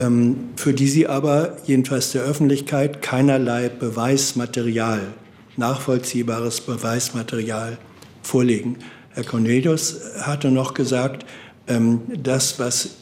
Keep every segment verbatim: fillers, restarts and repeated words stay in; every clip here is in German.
für die Sie aber jedenfalls der Öffentlichkeit keinerlei Beweismaterial, nachvollziehbares Beweismaterial vorlegen. Herr Cornelius hatte noch gesagt, das, was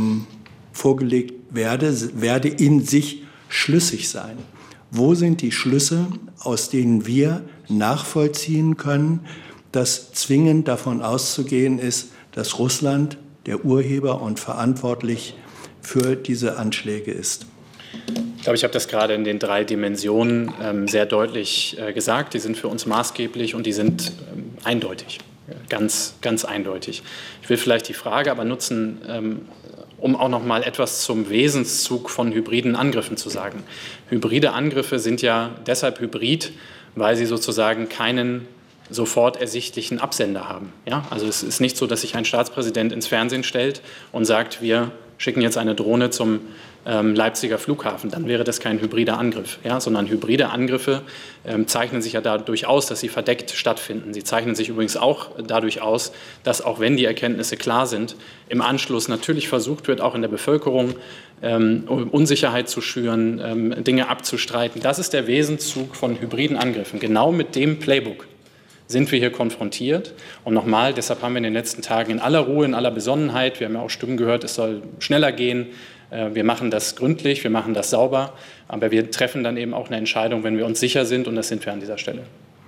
vorgelegt werde, werde in sich schlüssig sein. Wo sind die Schlüsse, aus denen wir nachvollziehen können, dass zwingend davon auszugehen ist, dass Russland der Urheber und verantwortlich für diese Anschläge ist? Ich glaube, ich habe das gerade in den drei Dimensionen ähm, sehr deutlich äh, gesagt. Die sind für uns maßgeblich und die sind ähm, eindeutig, ganz, ganz eindeutig. Ich will vielleicht die Frage aber nutzen, ähm, um auch noch mal etwas zum Wesenszug von hybriden Angriffen zu sagen. Hybride Angriffe sind ja deshalb hybrid, weil sie sozusagen keinen sofort ersichtlichen Absender haben. Ja? Also es ist nicht so, dass sich ein Staatspräsident ins Fernsehen stellt und sagt, wir schicken jetzt eine Drohne zum ähm, Leipziger Flughafen. Dann wäre das kein hybrider Angriff, ja? Sondern hybride Angriffe ähm, zeichnen sich ja dadurch aus, dass sie verdeckt stattfinden. Sie zeichnen sich übrigens auch dadurch aus, dass auch wenn die Erkenntnisse klar sind, im Anschluss natürlich versucht wird, auch in der Bevölkerung ähm, Unsicherheit zu schüren, ähm, Dinge abzustreiten. Das ist der Wesenszug von hybriden Angriffen. Genau mit dem Playbook sind wir hier konfrontiert. Und nochmal, deshalb haben wir in den letzten Tagen in aller Ruhe, in aller Besonnenheit, wir haben ja auch Stimmen gehört, es soll schneller gehen, wir machen das gründlich, wir machen das sauber, aber wir treffen dann eben auch eine Entscheidung, wenn wir uns sicher sind, und das sind wir an dieser Stelle.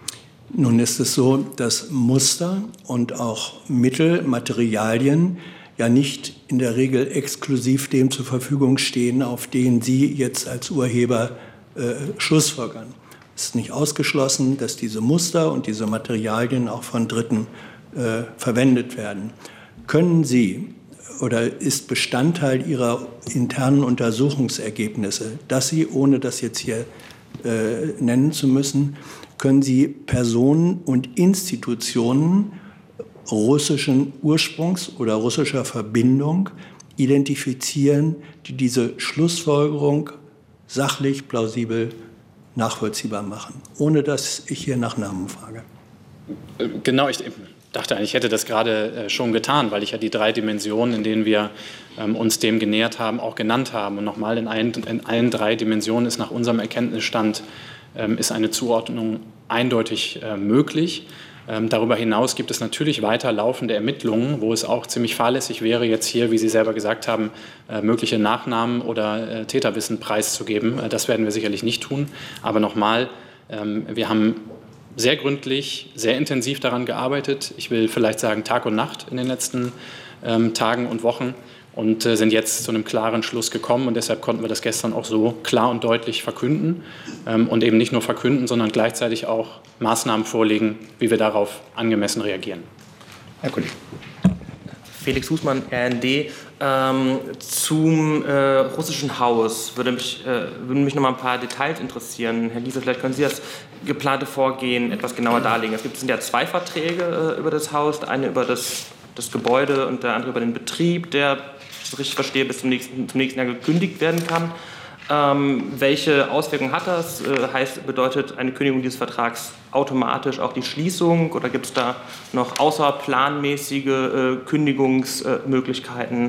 Nun ist es so, dass Muster und auch Mittel, Materialien ja nicht in der Regel exklusiv dem zur Verfügung stehen, auf den Sie jetzt als Urheber äh, schlussfolgern. Es ist nicht ausgeschlossen, dass diese Muster und diese Materialien auch von Dritten äh, verwendet werden. Können Sie oder ist Bestandteil Ihrer internen Untersuchungsergebnisse, dass Sie, ohne das jetzt hier äh, nennen zu müssen, können Sie Personen und Institutionen russischen Ursprungs oder russischer Verbindung identifizieren, die diese Schlussfolgerung sachlich, plausibel nachvollziehbar machen, ohne dass ich hier nach Namen frage? Genau, ich dachte eigentlich, ich hätte das gerade schon getan, weil ich ja die drei Dimensionen, in denen wir ähm, uns dem genähert haben, auch genannt haben. Und nochmal, in, ein, in allen drei Dimensionen ist nach unserem Erkenntnisstand ähm, ist eine Zuordnung eindeutig äh, möglich. Ähm, darüber hinaus gibt es natürlich weiter laufende Ermittlungen, wo es auch ziemlich fahrlässig wäre, jetzt hier, wie Sie selber gesagt haben, äh, mögliche Nachnamen oder äh, Täterwissen preiszugeben. Äh, das werden wir sicherlich nicht tun. Aber nochmal, ähm, wir haben sehr gründlich, sehr intensiv daran gearbeitet. Ich will vielleicht sagen Tag und Nacht in den letzten ähm, Tagen und Wochen und äh, sind jetzt zu einem klaren Schluss gekommen. Und deshalb konnten wir das gestern auch so klar und deutlich verkünden ähm, und eben nicht nur verkünden, sondern gleichzeitig auch Maßnahmen vorlegen, wie wir darauf angemessen reagieren. Herr Kollege. Felix Husmann, R N D. Ähm, zum äh, russischen Haus würde mich, äh, würden mich noch mal ein paar Details interessieren. Herr Giese, vielleicht können Sie das geplante Vorgehen etwas genauer darlegen. Es gibt, es sind ja zwei Verträge äh, über das Haus, der eine über das, das Gebäude und der andere über den Betrieb, der, wenn ich das richtig verstehe, bis zum nächsten, zum nächsten Jahr gekündigt werden kann. Ähm, welche Auswirkungen hat das? Äh, heißt, bedeutet eine Kündigung dieses Vertrags automatisch auch die Schließung oder gibt es da noch außerplanmäßige äh, Kündigungsmöglichkeiten?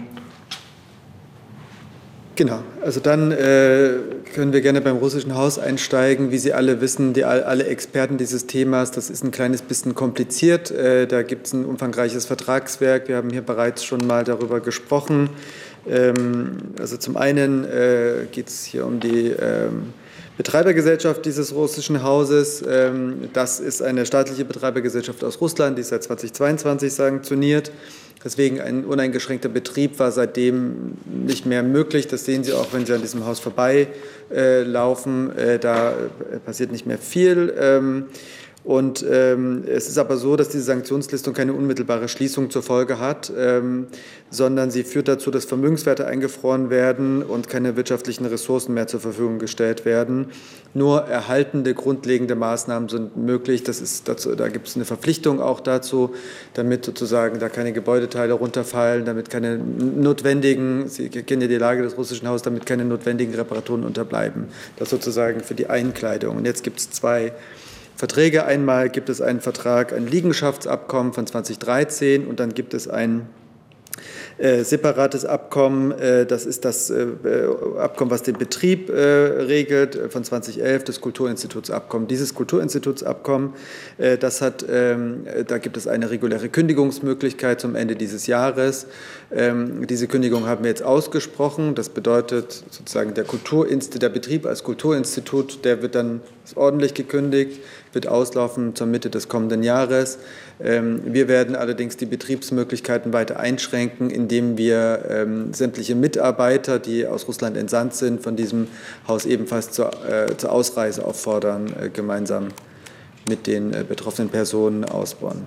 Genau, also dann äh, können wir gerne beim russischen Haus einsteigen. Wie Sie alle wissen, die, alle Experten dieses Themas, das ist ein kleines bisschen kompliziert. Äh, da gibt es ein umfangreiches Vertragswerk. Wir haben hier bereits schon mal darüber gesprochen. Ähm, also zum einen äh, geht es hier um die ähm, Betreibergesellschaft dieses russischen Hauses. Ähm, das ist eine staatliche Betreibergesellschaft aus Russland, die ist seit zweitausendzweiundzwanzig sanktioniert. Deswegen ein uneingeschränkter Betrieb war seitdem nicht mehr möglich. Das sehen Sie auch, wenn Sie an diesem Haus vorbeilaufen. Äh, da passiert nicht mehr viel. Ähm, und ähm, es ist aber so, dass diese Sanktionslistung keine unmittelbare Schließung zur Folge hat, ähm, sondern sie führt dazu, dass Vermögenswerte eingefroren werden und keine wirtschaftlichen Ressourcen mehr zur Verfügung gestellt werden. Nur erhaltende, grundlegende Maßnahmen sind möglich. Das ist dazu, da gibt es eine Verpflichtung auch dazu, damit sozusagen da keine Gebäudeteile runterfallen, damit keine notwendigen, Sie kennen ja die Lage des russischen Hauses, damit keine notwendigen Reparaturen unterbleiben. Das sozusagen für die Einkleidung. Und jetzt gibt es zwei Verträge. Einmal gibt es einen Vertrag, ein Liegenschaftsabkommen von zweitausenddreizehn und dann gibt es ein Äh, separates Abkommen, äh, das ist das äh, Abkommen, was den Betrieb äh, regelt, von zweitausendelf, das Kulturinstitutsabkommen. Dieses Kulturinstitutsabkommen, äh, das hat, ähm, da gibt es eine reguläre Kündigungsmöglichkeit zum Ende dieses Jahres. Ähm, diese Kündigung haben wir jetzt ausgesprochen. Das bedeutet sozusagen, der, Kulturinst- der Betrieb als Kulturinstitut, der wird dann ordentlich gekündigt, wird auslaufen zur Mitte des kommenden Jahres. Ähm, wir werden allerdings die Betriebsmöglichkeiten weiter einschränken, indem wir ähm, sämtliche Mitarbeiter, die aus Russland entsandt sind, von diesem Haus ebenfalls zur, äh, zur Ausreise auffordern, äh, gemeinsam mit den äh, betroffenen Personen aus Bonn.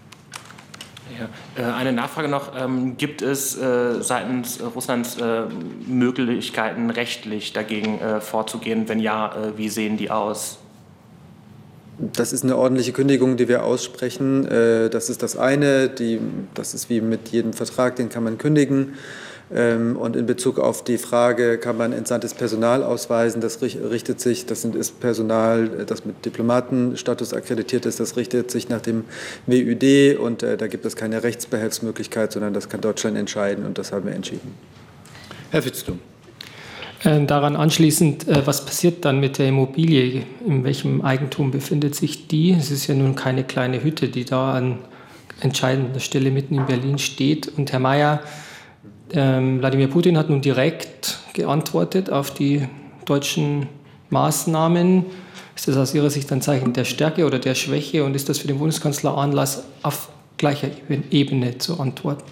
Ja, eine Nachfrage noch. Ähm, gibt es äh, seitens Russlands äh, Möglichkeiten, rechtlich dagegen äh, vorzugehen? Wenn ja, äh, wie sehen die aus? Das ist eine ordentliche Kündigung, die wir aussprechen. Äh, das ist das eine. Die, das ist wie mit jedem Vertrag, den kann man kündigen. Ähm, und in Bezug auf die Frage, kann man entsandtes Personal ausweisen, das richtet sich, das ist Personal, das mit Diplomatenstatus akkreditiert ist, das richtet sich nach dem W Ü D und äh, da gibt es keine Rechtsbehelfsmöglichkeit, sondern das kann Deutschland entscheiden und das haben wir entschieden. Herr Vitzthum. Äh, daran anschließend, äh, was passiert dann mit der Immobilie? In welchem Eigentum befindet sich die? Es ist ja nun keine kleine Hütte, die da an entscheidender Stelle mitten in Berlin steht. Und Herr Mayer, Ähm, Wladimir Putin hat nun direkt geantwortet auf die deutschen Maßnahmen. Ist das aus Ihrer Sicht ein Zeichen der Stärke oder der Schwäche und ist das für den Bundeskanzler Anlass, auf gleicher Ebene zu antworten?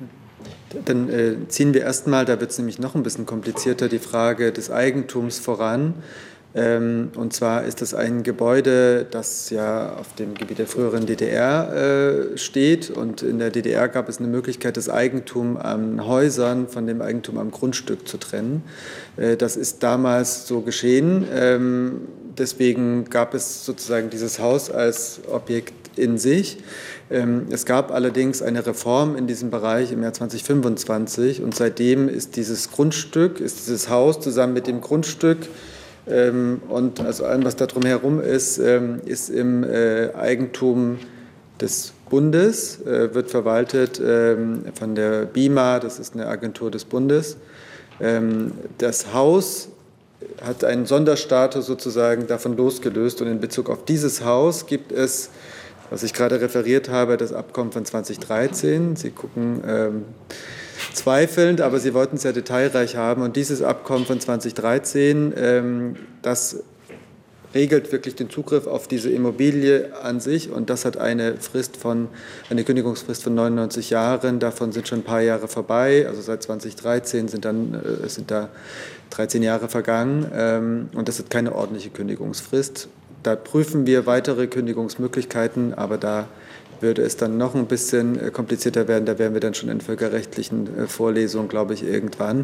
Dann äh, ziehen wir erstmal, da wird es nämlich noch ein bisschen komplizierter, die Frage des Eigentums voran. Ähm, und zwar ist das ein Gebäude, das ja auf dem Gebiet der früheren D D R äh, steht. Und in der D D R gab es eine Möglichkeit, das Eigentum an Häusern von dem Eigentum am Grundstück zu trennen. Äh, das ist damals so geschehen. Ähm, deswegen gab es sozusagen dieses Haus als Objekt in sich. Ähm, es gab allerdings eine Reform in diesem Bereich im Jahr zweitausendfünfundzwanzig. Und seitdem ist dieses Grundstück, ist dieses Haus zusammen mit dem Grundstück Ähm, und also allem, was da drum herum ist, ähm, ist im äh, Eigentum des Bundes, äh, wird verwaltet ähm, von der B I M A, das ist eine Agentur des Bundes. Ähm, das Haus hat einen Sonderstatus sozusagen davon losgelöst und in Bezug auf dieses Haus gibt es, was ich gerade referiert habe, das Abkommen von zweitausenddreizehn. Sie gucken ähm, zweifelnd, aber Sie wollten es ja detailreich haben. Und dieses Abkommen von zweitausenddreizehn, ähm, das regelt wirklich den Zugriff auf diese Immobilie an sich. Und das hat eine Frist von, eine Kündigungsfrist von neunundneunzig Jahren. Davon sind schon ein paar Jahre vorbei. Also seit zweitausenddreizehn sind, dann, äh, sind da dreizehn Jahre vergangen. Ähm, und das hat keine ordentliche Kündigungsfrist. Da prüfen wir weitere Kündigungsmöglichkeiten, aber da würde es dann noch ein bisschen komplizierter werden. Da wären wir dann schon in völkerrechtlichen Vorlesungen, glaube ich, irgendwann.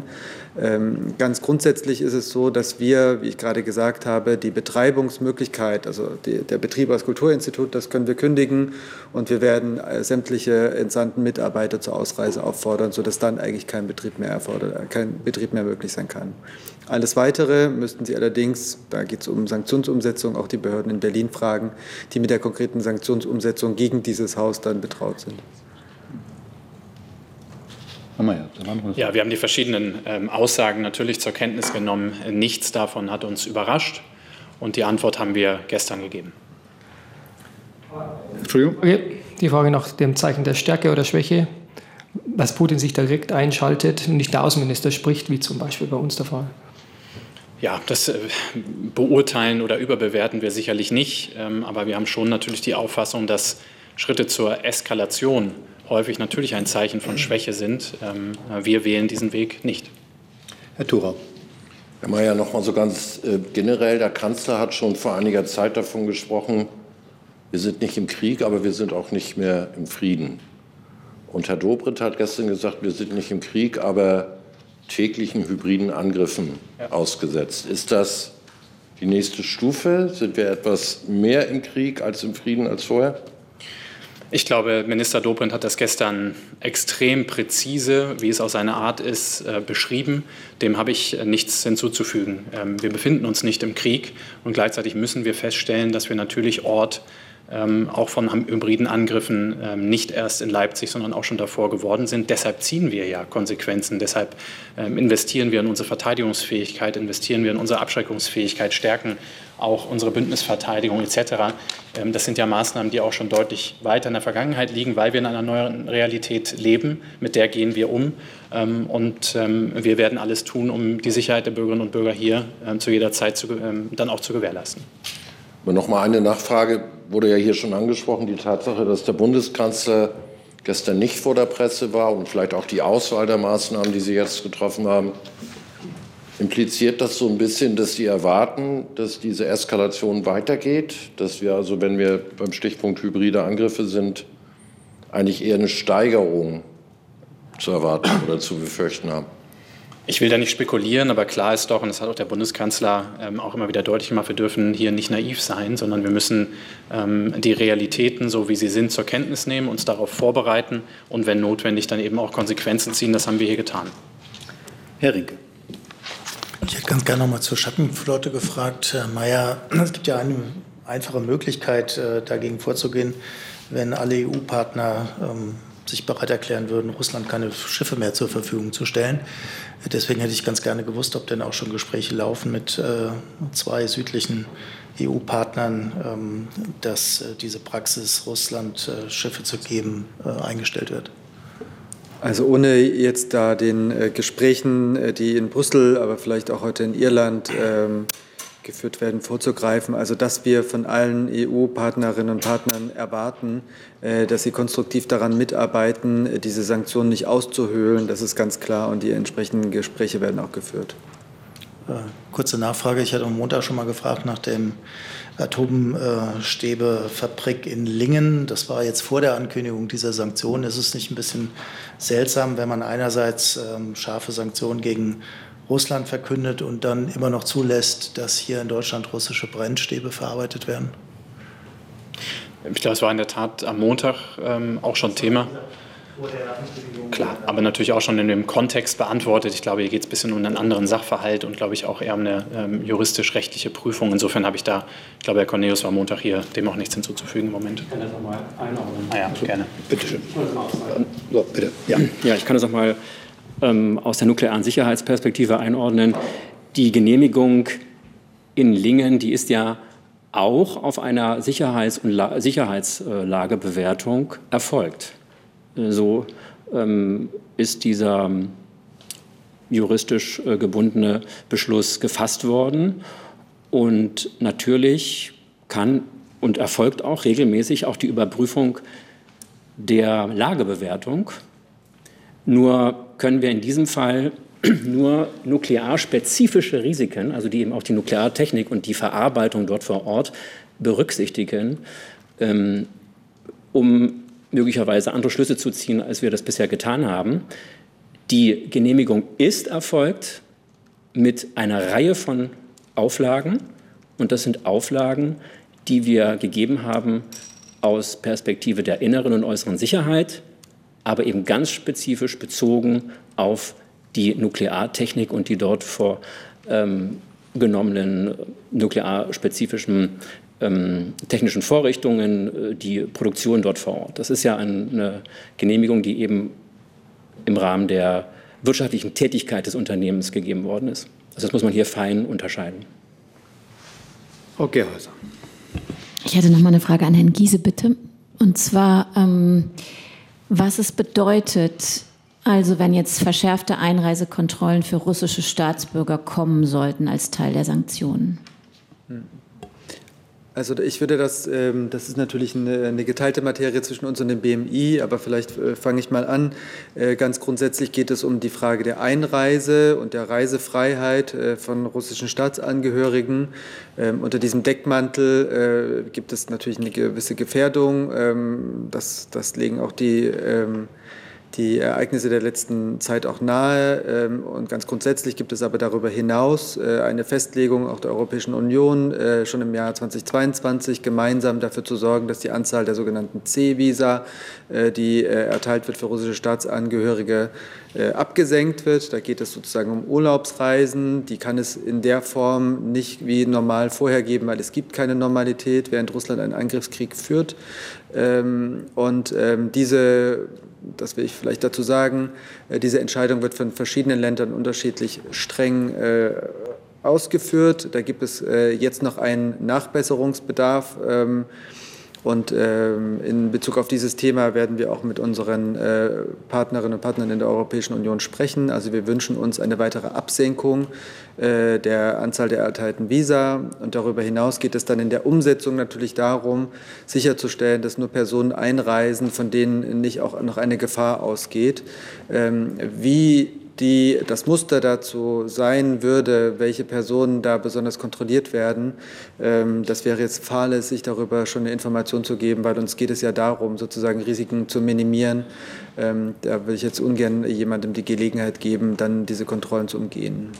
Ganz grundsätzlich ist es so, dass wir, wie ich gerade gesagt habe, die Betreibungsmöglichkeit, also die, der Betrieb als Kulturinstitut, das können wir kündigen und wir werden sämtliche entsandten Mitarbeiter zur Ausreise auffordern, sodass dann eigentlich kein Betrieb mehr erfordert, kein Betrieb mehr möglich sein kann. Alles Weitere müssten Sie allerdings, da geht es um Sanktionsumsetzung, auch die Behörden in Berlin fragen, die mit der konkreten Sanktionsumsetzung gegen dieses Haus dann betraut sind. Ja, wir haben die verschiedenen ähm, Aussagen natürlich zur Kenntnis genommen. Nichts davon hat uns überrascht und die Antwort haben wir gestern gegeben. Entschuldigung. Okay. Die Frage nach dem Zeichen der Stärke oder Schwäche, dass Putin sich direkt einschaltet und nicht der Außenminister spricht, wie zum Beispiel bei uns der Fall. Ja, das beurteilen oder überbewerten wir sicherlich nicht. Aber wir haben schon natürlich die Auffassung, dass Schritte zur Eskalation häufig natürlich ein Zeichen von Schwäche sind. Wir wählen diesen Weg nicht. Herr Thurau. Herr Mayer, noch mal so ganz generell. Der Kanzler hat schon vor einiger Zeit davon gesprochen, wir sind nicht im Krieg, aber wir sind auch nicht mehr im Frieden. Und Herr Dobrindt hat gestern gesagt, wir sind nicht im Krieg, aber täglichen hybriden Angriffen ja. ausgesetzt. Ist das die nächste Stufe? Sind wir etwas mehr im Krieg als im Frieden als vorher? Ich glaube, Minister Dobrindt hat das gestern extrem präzise, wie es aus seiner Art ist, äh, beschrieben. Dem habe ich äh, nichts hinzuzufügen. Ähm, wir befinden uns nicht im Krieg und gleichzeitig müssen wir feststellen, dass wir natürlich Ort ähm, auch von hybriden Angriffen ähm, nicht erst in Leipzig, sondern auch schon davor geworden sind. Deshalb ziehen wir ja Konsequenzen, deshalb ähm, investieren wir in unsere Verteidigungsfähigkeit, investieren wir in unsere Abschreckungsfähigkeit, stärken auch unsere Bündnisverteidigung et cetera. Ähm, das sind ja Maßnahmen, die auch schon deutlich weiter in der Vergangenheit liegen, weil wir in einer neuen Realität leben, mit der gehen wir um. Ähm, und ähm, wir werden alles tun, um die Sicherheit der Bürgerinnen und Bürger hier ähm, zu jeder Zeit zu, ähm, dann auch zu gewährleisten. Aber noch mal eine Nachfrage, wurde ja hier schon angesprochen, die Tatsache, dass der Bundeskanzler gestern nicht vor der Presse war und vielleicht auch die Auswahl der Maßnahmen, die Sie jetzt getroffen haben. Impliziert das so ein bisschen, dass Sie erwarten, dass diese Eskalation weitergeht, dass wir also, wenn wir beim Stichpunkt hybride Angriffe sind, eigentlich eher eine Steigerung zu erwarten oder zu befürchten haben? Ich will da nicht spekulieren, aber klar ist doch, und das hat auch der Bundeskanzler ähm, auch immer wieder deutlich gemacht, wir dürfen hier nicht naiv sein, sondern wir müssen ähm, die Realitäten, so wie sie sind, zur Kenntnis nehmen, uns darauf vorbereiten und wenn notwendig dann eben auch Konsequenzen ziehen. Das haben wir hier getan. Herr Rinke. Ich hätte ganz gerne noch mal zur Schattenflotte gefragt. Herr Mayer, es gibt ja eine einfache Möglichkeit, äh, dagegen vorzugehen, wenn alle E U-Partner ähm, sich bereit erklären würden, Russland keine Schiffe mehr zur Verfügung zu stellen. Deswegen hätte ich ganz gerne gewusst, ob denn auch schon Gespräche laufen mit äh, zwei südlichen E U-Partnern, ähm, dass äh, diese Praxis, Russland äh, Schiffe zu geben, äh, eingestellt wird. Also ohne jetzt da den äh, Gesprächen, äh, die in Brüssel, aber vielleicht auch heute in Irland ähm, geführt werden, vorzugreifen. Also dass wir von allen E U-Partnerinnen und Partnern erwarten, äh, dass sie konstruktiv daran mitarbeiten, äh, diese Sanktionen nicht auszuhöhlen, das ist ganz klar und die entsprechenden Gespräche werden auch geführt. Äh, kurze Nachfrage, ich hatte am Montag schon mal gefragt nach dem Atomstäbefabrik in Lingen. Das war jetzt vor der Ankündigung dieser Sanktionen. Ist es nicht ein bisschen seltsam, wenn man einerseits ähm, scharfe Sanktionen gegen Russland verkündet und dann immer noch zulässt, dass hier in Deutschland russische Brennstäbe verarbeitet werden? Ich glaube, es war in der Tat am Montag ähm, auch schon Thema. Klar, aber natürlich auch schon in dem Kontext beantwortet. Ich glaube, hier geht es ein bisschen um einen anderen Sachverhalt und, glaube ich, auch eher um eine ähm, juristisch-rechtliche Prüfung. Insofern habe ich da, ich glaube, Herr Cornelius war Montag hier, dem auch nichts hinzuzufügen im Moment. Ich kann das nochmal einordnen. Ah ja, gerne. Bitte schön. So, bitte. Ja. ja, ich kann das auch mal ähm, aus der nuklearen Sicherheitsperspektive einordnen. Die Genehmigung in Lingen, die ist ja auch auf einer Sicherheits- und La- Sicherheitslagebewertung erfolgt. So ähm, ist dieser ähm, juristisch äh, gebundene Beschluss gefasst worden. Und natürlich kann und erfolgt auch regelmäßig auch die Überprüfung der Lagebewertung. Nur können wir in diesem Fall nur nuklearspezifische Risiken, also die eben auch die Nukleartechnik und die Verarbeitung dort vor Ort berücksichtigen, ähm, um möglicherweise andere Schlüsse zu ziehen, als wir das bisher getan haben. Die Genehmigung ist erfolgt mit einer Reihe von Auflagen. Und das sind Auflagen, die wir gegeben haben aus Perspektive der inneren und äußeren Sicherheit, aber eben ganz spezifisch bezogen auf die Nukleartechnik und die dort vorgenommenen ähm, nuklearspezifischen Ähm, technischen Vorrichtungen, die Produktion dort vor Ort. Das ist ja eine Genehmigung, die eben im Rahmen der wirtschaftlichen Tätigkeit des Unternehmens gegeben worden ist. Also das muss man hier fein unterscheiden. Frau Gerhäuser. Ich hätte noch mal eine Frage an Herrn Giese, bitte. Und zwar, ähm, was es bedeutet, also wenn jetzt verschärfte Einreisekontrollen für russische Staatsbürger kommen sollten als Teil der Sanktionen. Hm. Also ich würde das, ähm, das ist natürlich eine, eine geteilte Materie zwischen uns und dem B M I, aber vielleicht äh, fange ich mal an. Äh, ganz grundsätzlich geht es um die Frage der Einreise und der Reisefreiheit äh, von russischen Staatsangehörigen. Ähm, unter diesem Deckmantel äh, gibt es natürlich eine gewisse Gefährdung. Ähm, das, das legen auch die ähm, die Ereignisse der letzten Zeit auch nahe. Und ganz grundsätzlich gibt es aber darüber hinaus eine Festlegung auch der Europäischen Union, schon im Jahr zweitausendzweiundzwanzig gemeinsam dafür zu sorgen, dass die Anzahl der sogenannten C-Visa, die erteilt wird für russische Staatsangehörige, äh, abgesenkt wird. Da geht es sozusagen um Urlaubsreisen. Die kann es in der Form nicht wie normal vorher geben, weil es gibt keine Normalität, während Russland einen Angriffskrieg führt. Ähm, und ähm, diese, das will ich vielleicht dazu sagen, äh, diese Entscheidung wird von verschiedenen Ländern unterschiedlich streng äh, ausgeführt. Da gibt es äh, jetzt noch einen Nachbesserungsbedarf. Ähm, Und ähm, in Bezug auf dieses Thema werden wir auch mit unseren äh, Partnerinnen und Partnern in der Europäischen Union sprechen. Also wir wünschen uns eine weitere Absenkung äh, der Anzahl der erteilten Visa. Und darüber hinaus geht es dann in der Umsetzung natürlich darum, sicherzustellen, dass nur Personen einreisen, von denen nicht auch noch eine Gefahr ausgeht. Ähm, wie die, das Muster dazu sein würde, welche Personen da besonders kontrolliert werden. Ähm, das wäre jetzt fahrlässig, darüber schon eine Information zu geben, weil uns geht es ja darum, sozusagen Risiken zu minimieren. Ähm, da will ich jetzt ungern jemandem die Gelegenheit geben, dann diese Kontrollen zu umgehen.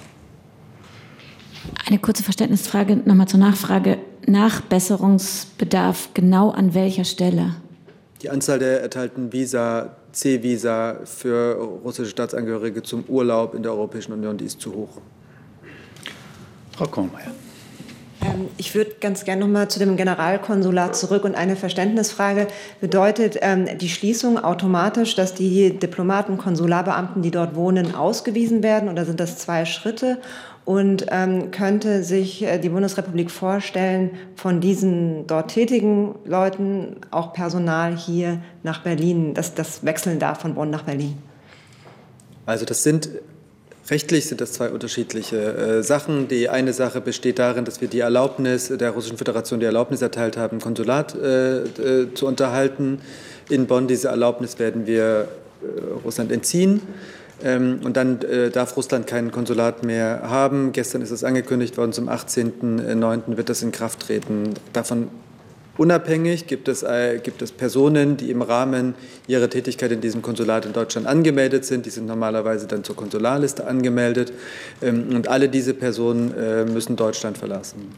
Eine kurze Verständnisfrage, nochmal zur Nachfrage. Nachbesserungsbedarf genau an welcher Stelle? Die Anzahl der erteilten Visa, C-Visa für russische Staatsangehörige zum Urlaub in der Europäischen Union, die ist zu hoch. Frau Kohlmeier. Ähm, ich würde ganz gerne noch mal zu dem Generalkonsulat zurück und eine Verständnisfrage. Bedeutet ähm, die Schließung automatisch, dass die Diplomaten, Konsularbeamten, die dort wohnen, ausgewiesen werden, oder sind das zwei Schritte? Und ähm, könnte sich äh, die Bundesrepublik vorstellen, von diesen dort tätigen Leuten auch Personal hier nach Berlin, dass das wechseln darf von Bonn nach Berlin? Also das sind, rechtlich sind das zwei unterschiedliche äh, Sachen. Die eine Sache besteht darin, dass wir die Erlaubnis der Russischen Föderation die Erlaubnis erteilt haben, Konsulat äh, äh, zu unterhalten in Bonn. Diese Erlaubnis werden wir äh, Russland entziehen. Ähm, und dann äh, darf Russland kein Konsulat mehr haben. Gestern ist es angekündigt worden, zum achtzehnten neunten wird das in Kraft treten. Davon unabhängig gibt es, äh, gibt es Personen, die im Rahmen ihrer Tätigkeit in diesem Konsulat in Deutschland angemeldet sind. Die sind normalerweise dann zur Konsularliste angemeldet. Ähm, und alle diese Personen äh, müssen Deutschland verlassen.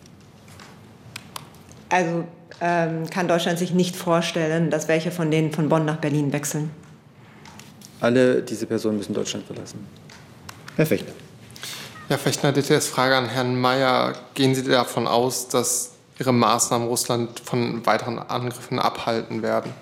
Also ähm, kann Deutschland sich nicht vorstellen, dass welche von denen von Bonn nach Berlin wechseln? Alle diese Personen müssen Deutschland verlassen. Herr Fechner. Herr Fechner, D T S-Frage an Herrn Mayer. Gehen Sie davon aus, dass Ihre Maßnahmen Russland von weiteren Angriffen abhalten werden?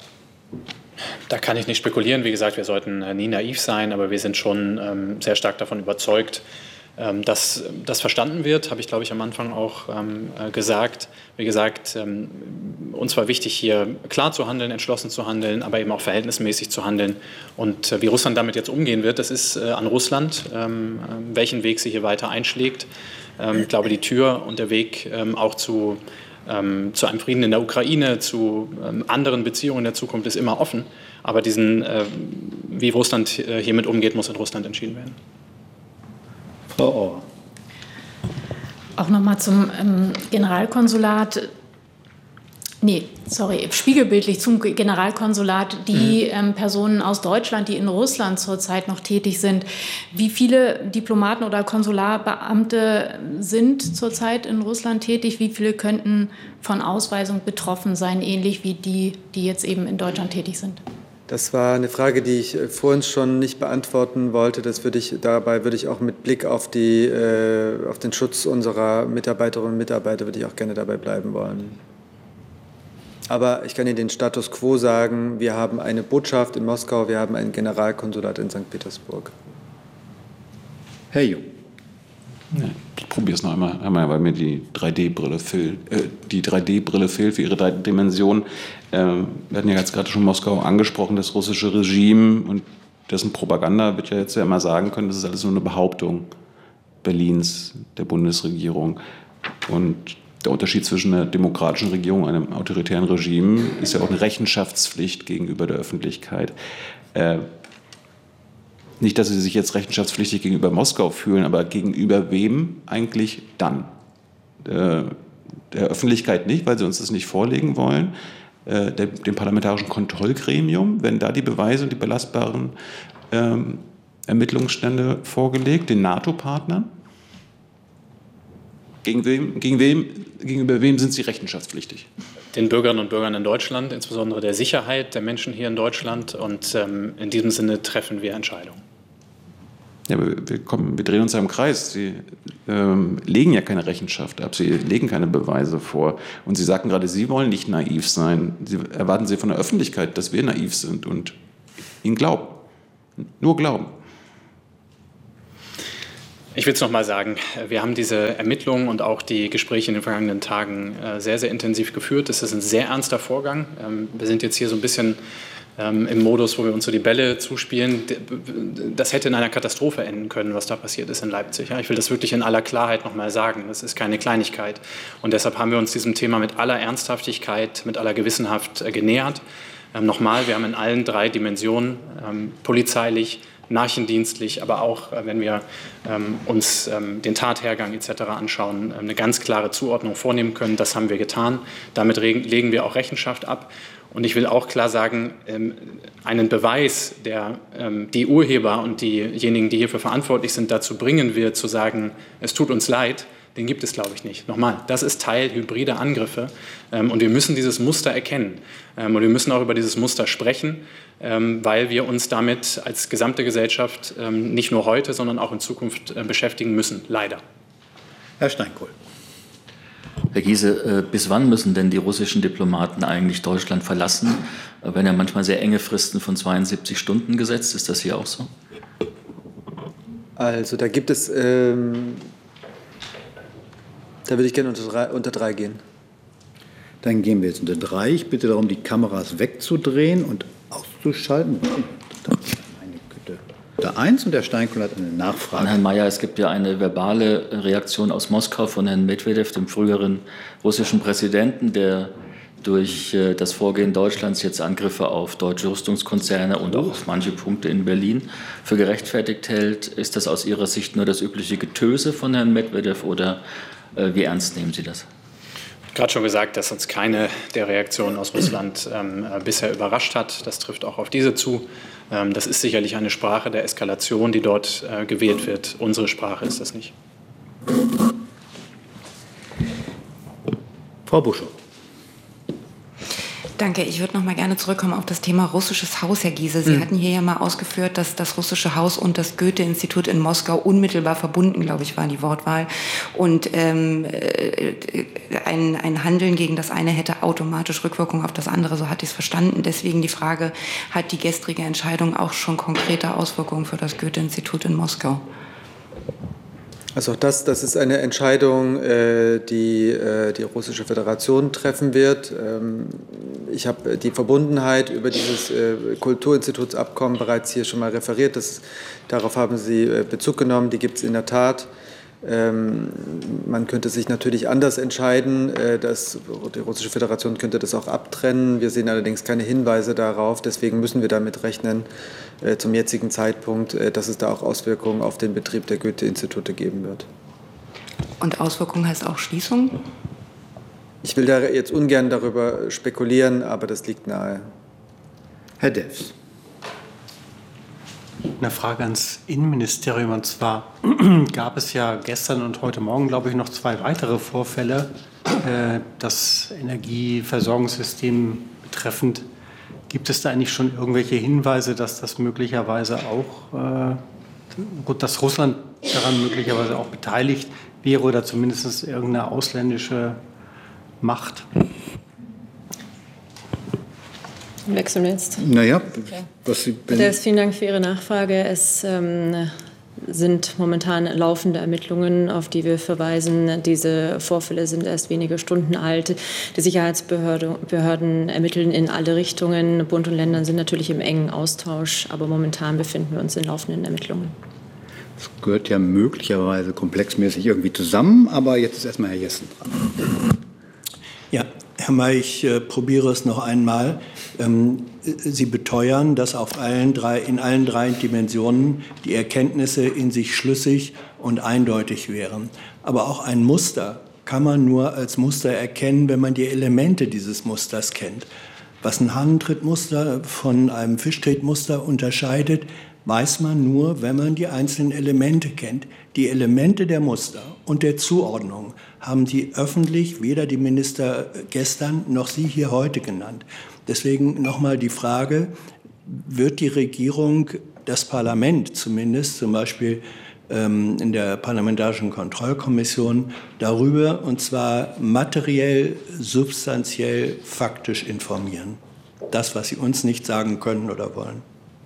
Da kann ich nicht spekulieren. Wie gesagt, wir sollten nie naiv sein, aber wir sind schon ähm, sehr stark davon überzeugt, ähm, dass das verstanden wird, habe ich, glaube ich, am Anfang auch ähm, gesagt. Wie gesagt, ähm, uns war wichtig, hier klar zu handeln, entschlossen zu handeln, aber eben auch verhältnismäßig zu handeln. Und äh, wie Russland damit jetzt umgehen wird, das ist äh, an Russland, ähm, welchen Weg sie hier weiter einschlägt. Ähm, ich glaube, die Tür und der Weg ähm, auch zu, ähm, zu einem Frieden in der Ukraine, zu ähm, anderen Beziehungen in der Zukunft ist immer offen. Aber diesen, äh, wie Russland äh, hiermit umgeht, muss in Russland entschieden werden. Frau Auer. Auch noch mal zum ähm, Generalkonsulat. Nee, sorry, spiegelbildlich zum Generalkonsulat, die mhm. ähm, Personen aus Deutschland, die in Russland zurzeit noch tätig sind. Wie viele Diplomaten oder Konsularbeamte sind zurzeit in Russland tätig? Wie viele könnten von Ausweisung betroffen sein, ähnlich wie die, die jetzt eben in Deutschland tätig sind? Das war eine Frage, die ich vorhin schon nicht beantworten wollte. Das würde ich, dabei würde ich auch mit Blick auf, die, äh, auf den Schutz unserer Mitarbeiterinnen und Mitarbeiter würde ich auch gerne dabei bleiben wollen. Aber ich kann Ihnen den Status quo sagen. Wir haben eine Botschaft in Moskau, wir haben ein Generalkonsulat in Sankt Petersburg. Herr Jung. Ja, ich probiere es noch einmal, einmal, weil mir die drei D-Brille fehlt, äh, die drei D-Brille fehlt für ihre drei Dimensionen. Äh, wir hatten ja jetzt gerade schon Moskau angesprochen, das russische Regime und dessen Propaganda wird ja jetzt ja immer sagen können, das ist alles nur eine Behauptung Berlins, der Bundesregierung. Und der Unterschied zwischen einer demokratischen Regierung und einem autoritären Regime ist ja auch eine Rechenschaftspflicht gegenüber der Öffentlichkeit. Äh, Nicht, dass Sie sich jetzt rechenschaftspflichtig gegenüber Moskau fühlen, aber gegenüber wem eigentlich dann? Äh, der Öffentlichkeit nicht, weil Sie uns das nicht vorlegen wollen. Äh, der, dem parlamentarischen Kontrollgremium, wenn da die Beweise und die belastbaren ähm, Ermittlungsstände vorgelegt, den NATO-Partnern. Gegen wem, gegen wem, gegenüber wem sind Sie rechenschaftspflichtig? Den Bürgerinnen und Bürgern in Deutschland, insbesondere der Sicherheit der Menschen hier in Deutschland. Und ähm, in diesem Sinne treffen wir Entscheidungen. Ja, aber wir, kommen, wir drehen uns ja im Kreis. Sie ähm, legen ja keine Rechenschaft ab, Sie legen keine Beweise vor. Und Sie sagten gerade, Sie wollen nicht naiv sein. Sie, erwarten Sie von der Öffentlichkeit, dass wir naiv sind und Ihnen glauben. Nur glauben. Ich will es noch mal sagen, wir haben diese Ermittlungen und auch die Gespräche in den vergangenen Tagen sehr, sehr intensiv geführt. Das ist ein sehr ernster Vorgang. Wir sind jetzt hier so ein bisschen im Modus, wo wir uns so die Bälle zuspielen. Das hätte in einer Katastrophe enden können, was da passiert ist in Leipzig. Ich will das wirklich in aller Klarheit noch mal sagen. Das ist keine Kleinigkeit. Und deshalb haben wir uns diesem Thema mit aller Ernsthaftigkeit, mit aller Gewissenhaft genähert. Nochmal, wir haben in allen drei Dimensionen, polizeilich, nachrichtendienstlich, aber auch, wenn wir uns den Tathergang et cetera anschauen, eine ganz klare Zuordnung vornehmen können. Das haben wir getan. Damit legen wir auch Rechenschaft ab. Und ich will auch klar sagen, einen Beweis, der die Urheber und diejenigen, die hierfür verantwortlich sind, dazu bringen wird, zu sagen, es tut uns leid, den gibt es, glaube ich, nicht. Nochmal, das ist Teil hybrider Angriffe und wir müssen dieses Muster erkennen. Und wir müssen auch über dieses Muster sprechen, weil wir uns damit als gesamte Gesellschaft nicht nur heute, sondern auch in Zukunft beschäftigen müssen, leider. Herr Steinkohl. Herr Giese, bis wann müssen denn die russischen Diplomaten eigentlich Deutschland verlassen? Wir haben ja manchmal sehr enge Fristen von zweiundsiebzig Stunden gesetzt. Ist das hier auch so? Also da gibt es, ähm, da würde ich gerne unter drei, unter drei gehen. Dann gehen wir jetzt unter drei. Ich bitte darum, die Kameras wegzudrehen und auszuschalten. Der Eins und der Steinkohl hat eine Nachfrage. An Herrn Mayer, es gibt ja eine verbale Reaktion aus Moskau von Herrn Medvedev, dem früheren russischen Präsidenten, der durch das Vorgehen Deutschlands jetzt Angriffe auf deutsche Rüstungskonzerne und auch auf manche Punkte in Berlin für gerechtfertigt hält. Ist das aus Ihrer Sicht nur das übliche Getöse von Herrn Medvedev oder äh, wie ernst nehmen Sie das? Ich habe gerade schon gesagt, dass uns keine der Reaktionen aus Russland ähm, bisher überrascht hat. Das trifft auch auf diese zu. Ähm, das ist sicherlich eine Sprache der Eskalation, die dort äh, gewählt wird. Unsere Sprache ist das nicht. Frau Buschow. Danke. Ich würde noch mal gerne zurückkommen auf das Thema russisches Haus, Herr Giese. Sie mhm. hatten hier ja mal ausgeführt, dass das russische Haus und das Goethe-Institut in Moskau unmittelbar verbunden, glaube ich, war die Wortwahl. Und ähm, ein, ein Handeln gegen das eine hätte automatisch Rückwirkung auf das andere. So hatte ich es verstanden. Deswegen die Frage, hat die gestrige Entscheidung auch schon konkrete Auswirkungen für das Goethe-Institut in Moskau? Also auch das, das ist eine Entscheidung, die die russische Föderation treffen wird. Ich habe die Verbundenheit über dieses Kulturinstitutsabkommen bereits hier schon mal referiert. Das, darauf haben Sie Bezug genommen. Die gibt es in der Tat. Man könnte sich natürlich anders entscheiden. Das, die russische Föderation könnte das auch abtrennen. Wir sehen allerdings keine Hinweise darauf. Deswegen müssen wir damit rechnen, zum jetzigen Zeitpunkt, dass es da auch Auswirkungen auf den Betrieb der Goethe-Institute geben wird. Und Auswirkungen heißt auch Schließung? Ich will da jetzt ungern darüber spekulieren, aber das liegt nahe. Herr Delfs. Eine Frage ans Innenministerium. Und zwar gab es ja gestern und heute Morgen, glaube ich, noch zwei weitere Vorfälle, äh, das Energieversorgungssystem betreffend. Gibt es da eigentlich schon irgendwelche Hinweise, dass das möglicherweise auch, äh, gut, dass Russland daran möglicherweise auch beteiligt wäre oder zumindest irgendeine ausländische Macht? Wechseln wir jetzt. Naja, okay. Was Sie Des, vielen Dank für Ihre Nachfrage. Es ähm, sind momentan laufende Ermittlungen, auf die wir verweisen. Diese Vorfälle sind erst wenige Stunden alt. Die Sicherheitsbehörden ermitteln in alle Richtungen. Bund und Länder sind natürlich im engen Austausch, aber momentan befinden wir uns in laufenden Ermittlungen. Das gehört ja möglicherweise komplexmäßig irgendwie zusammen, aber jetzt ist erstmal Herr Jessen dran. Ja, Herr May, ich äh, probiere es noch einmal. Ähm, Sie beteuern, dass auf allen drei, in allen drei Dimensionen die Erkenntnisse in sich schlüssig und eindeutig wären. Aber auch ein Muster kann man nur als Muster erkennen, wenn man die Elemente dieses Musters kennt. Was ein Hahnentrittmuster von einem Fischtretmuster unterscheidet, weiß man nur, wenn man die einzelnen Elemente kennt. Die Elemente der Muster und der Zuordnung haben Sie öffentlich weder die Minister gestern noch Sie hier heute genannt. Deswegen nochmal die Frage, wird die Regierung das Parlament zumindest, zum Beispiel ähm, in der Parlamentarischen Kontrollkommission, darüber, und zwar materiell, substanziell, faktisch informieren. Das, was Sie uns nicht sagen können oder wollen.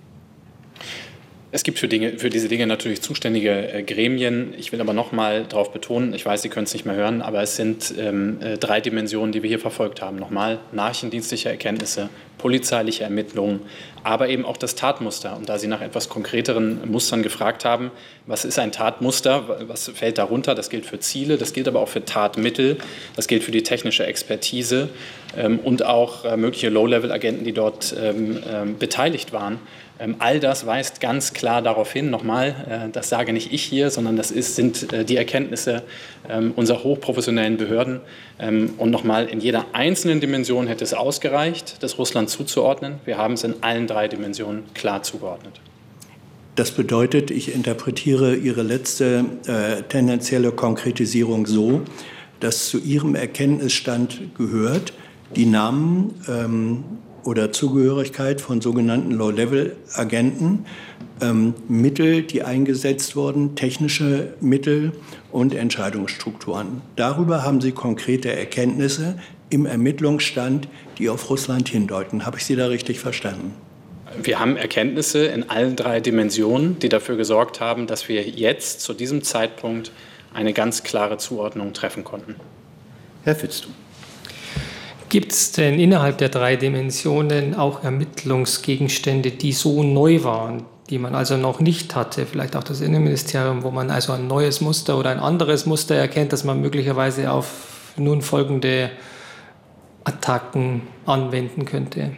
Es gibt für, Dinge, für diese Dinge natürlich zuständige äh, Gremien. Ich will aber noch mal darauf betonen, ich weiß, Sie können es nicht mehr hören, aber es sind ähm, äh, drei Dimensionen, die wir hier verfolgt haben. Nochmal, nachrichtendienstliche Erkenntnisse, polizeiliche Ermittlungen, aber eben auch das Tatmuster. Und da Sie nach etwas konkreteren Mustern gefragt haben, was ist ein Tatmuster, was fällt darunter? Das gilt für Ziele, das gilt aber auch für Tatmittel, das gilt für die technische Expertise ähm, und auch äh, mögliche Low-Level-Agenten, die dort ähm, ähm, beteiligt waren. All das weist ganz klar darauf hin, nochmal, das sage nicht ich hier, sondern das ist, sind die Erkenntnisse unserer hochprofessionellen Behörden. Und nochmal, in jeder einzelnen Dimension hätte es ausgereicht, das Russland zuzuordnen. Wir haben es in allen drei Dimensionen klar zugeordnet. Das bedeutet, ich interpretiere Ihre letzte äh, tendenzielle Konkretisierung so, dass zu Ihrem Erkenntnisstand gehört, die Namen ähm, oder Zugehörigkeit von sogenannten Low-Level-Agenten, ähm, Mittel, die eingesetzt wurden, technische Mittel und Entscheidungsstrukturen. Darüber haben Sie konkrete Erkenntnisse im Ermittlungsstand, die auf Russland hindeuten. Habe ich Sie da richtig verstanden? Wir haben Erkenntnisse in allen drei Dimensionen, die dafür gesorgt haben, dass wir jetzt zu diesem Zeitpunkt eine ganz klare Zuordnung treffen konnten. Herr Fitztum. Gibt es denn innerhalb der drei Dimensionen auch Ermittlungsgegenstände, die so neu waren, die man also noch nicht hatte, vielleicht auch das Innenministerium, wo man also ein neues Muster oder ein anderes Muster erkennt, das man möglicherweise auf nun folgende Attacken anwenden könnte?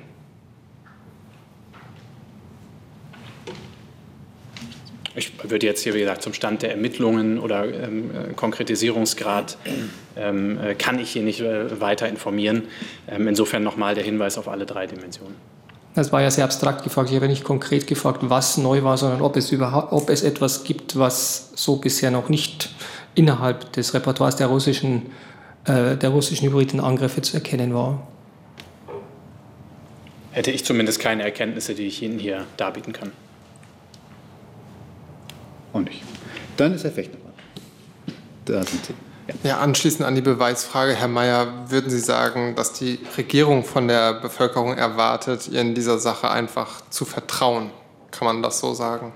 Ich würde jetzt hier, wie gesagt, zum Stand der Ermittlungen oder ähm, Konkretisierungsgrad ähm, kann ich hier nicht äh, weiter informieren. Ähm, insofern nochmal der Hinweis auf alle drei Dimensionen. Das war ja sehr abstrakt gefragt. Ich habe nicht konkret gefragt, was neu war, sondern ob es überhaupt, ob es etwas gibt, was so bisher noch nicht innerhalb des Repertoires der russischen, äh, der russischen hybriden Angriffe zu erkennen war. Hätte ich zumindest keine Erkenntnisse, die ich Ihnen hier darbieten kann. Und nicht. Dann ist Herr Fechner dran. Da sind Sie. Ja. ja, anschließend an die Beweisfrage, Herr Mayer, würden Sie sagen, dass die Regierung von der Bevölkerung erwartet, ihr in dieser Sache einfach zu vertrauen? Kann man das so sagen?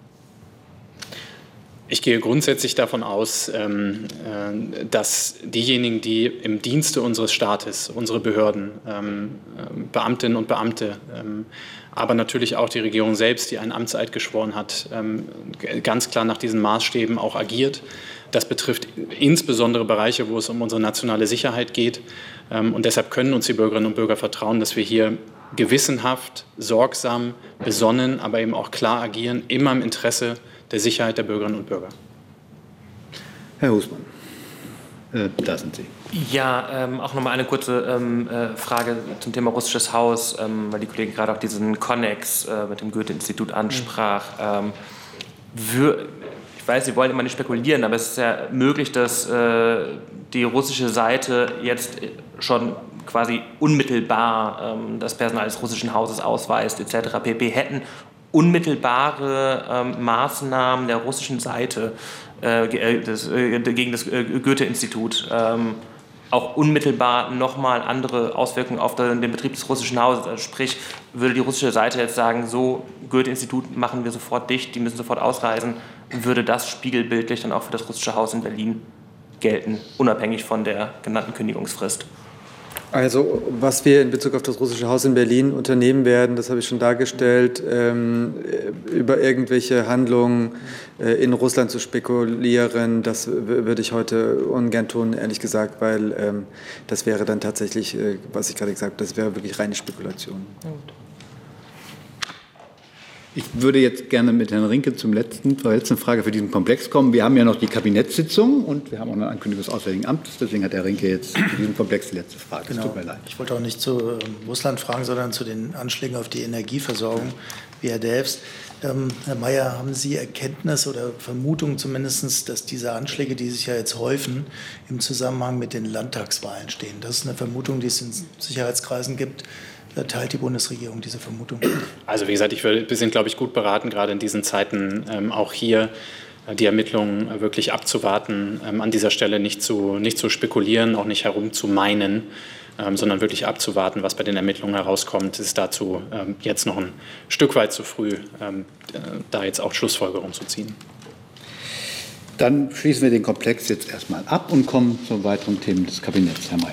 Ich gehe grundsätzlich davon aus, dass diejenigen, die im Dienste unseres Staates, unsere Behörden, Beamtinnen und Beamte, aber natürlich auch die Regierung selbst, die einen Amtseid geschworen hat, ganz klar nach diesen Maßstäben auch agiert. Das betrifft insbesondere Bereiche, wo es um unsere nationale Sicherheit geht. Und deshalb können uns die Bürgerinnen und Bürger vertrauen, dass wir hier gewissenhaft, sorgsam, besonnen, aber eben auch klar agieren, immer im Interesse der Sicherheit der Bürgerinnen und Bürger. Herr Husmann, äh, da sind Sie. Ja, ähm, auch nochmal eine kurze ähm, äh, Frage zum Thema russisches Haus, ähm, weil die Kollegin gerade auch diesen Konnex äh, mit dem Goethe-Institut ansprach. Ähm, für, ich weiß, Sie wollen immer nicht spekulieren, aber es ist ja möglich, dass äh, die russische Seite jetzt schon quasi unmittelbar ähm, das Personal des russischen Hauses ausweist, et cetera pp. Hätten unmittelbare ähm, Maßnahmen der russischen Seite äh, des, äh, gegen das äh, Goethe-Institut ähm, auch unmittelbar nochmal andere Auswirkungen auf den, den Betrieb des russischen Hauses. Also sprich, würde die russische Seite jetzt sagen, so, Goethe-Institut machen wir sofort dicht, die müssen sofort ausreisen, würde das spiegelbildlich dann auch für das russische Haus in Berlin gelten, unabhängig von der genannten Kündigungsfrist? Also was wir in Bezug auf das russische Haus in Berlin unternehmen werden, das habe ich schon dargestellt, ähm, über irgendwelche Handlungen äh, in Russland zu spekulieren, das würde ich heute ungern tun, ehrlich gesagt, weil ähm, das wäre dann tatsächlich, äh, was ich gerade gesagt habe, das wäre wirklich reine Spekulation. Ich würde jetzt gerne mit Herrn Rinke zum letzten, zur letzten Frage für diesen Komplex kommen. Wir haben ja noch die Kabinettssitzung und wir haben auch eine Ankündigung des Auswärtigen Amtes. Deswegen hat Herr Rinke jetzt für diesen Komplex die letzte Frage. Genau. Es tut mir leid. Ich wollte auch nicht zu äh, Russland fragen, sondern zu den Anschlägen auf die Energieversorgung, wie Herr Delfs. Ähm, Herr Mayer, haben Sie Erkenntnis oder Vermutung zumindest, dass diese Anschläge, die sich ja jetzt häufen, im Zusammenhang mit den Landtagswahlen stehen? Das ist eine Vermutung, die es in Sicherheitskreisen gibt. teilt die Bundesregierung diese Vermutung? Also wie gesagt, ich will, wir sind, glaube ich, gut beraten, gerade in diesen Zeiten ähm, auch hier äh, die Ermittlungen äh, wirklich abzuwarten, ähm, an dieser Stelle nicht zu, nicht zu spekulieren, auch nicht herumzumeinen, ähm, sondern wirklich abzuwarten, was bei den Ermittlungen herauskommt. Es ist dazu ähm, jetzt noch ein Stück weit zu früh, ähm, äh, da jetzt auch Schlussfolgerungen zu ziehen. Dann schließen wir den Komplex jetzt erstmal ab und kommen zu weiteren Themen des Kabinetts. Herr Mayer.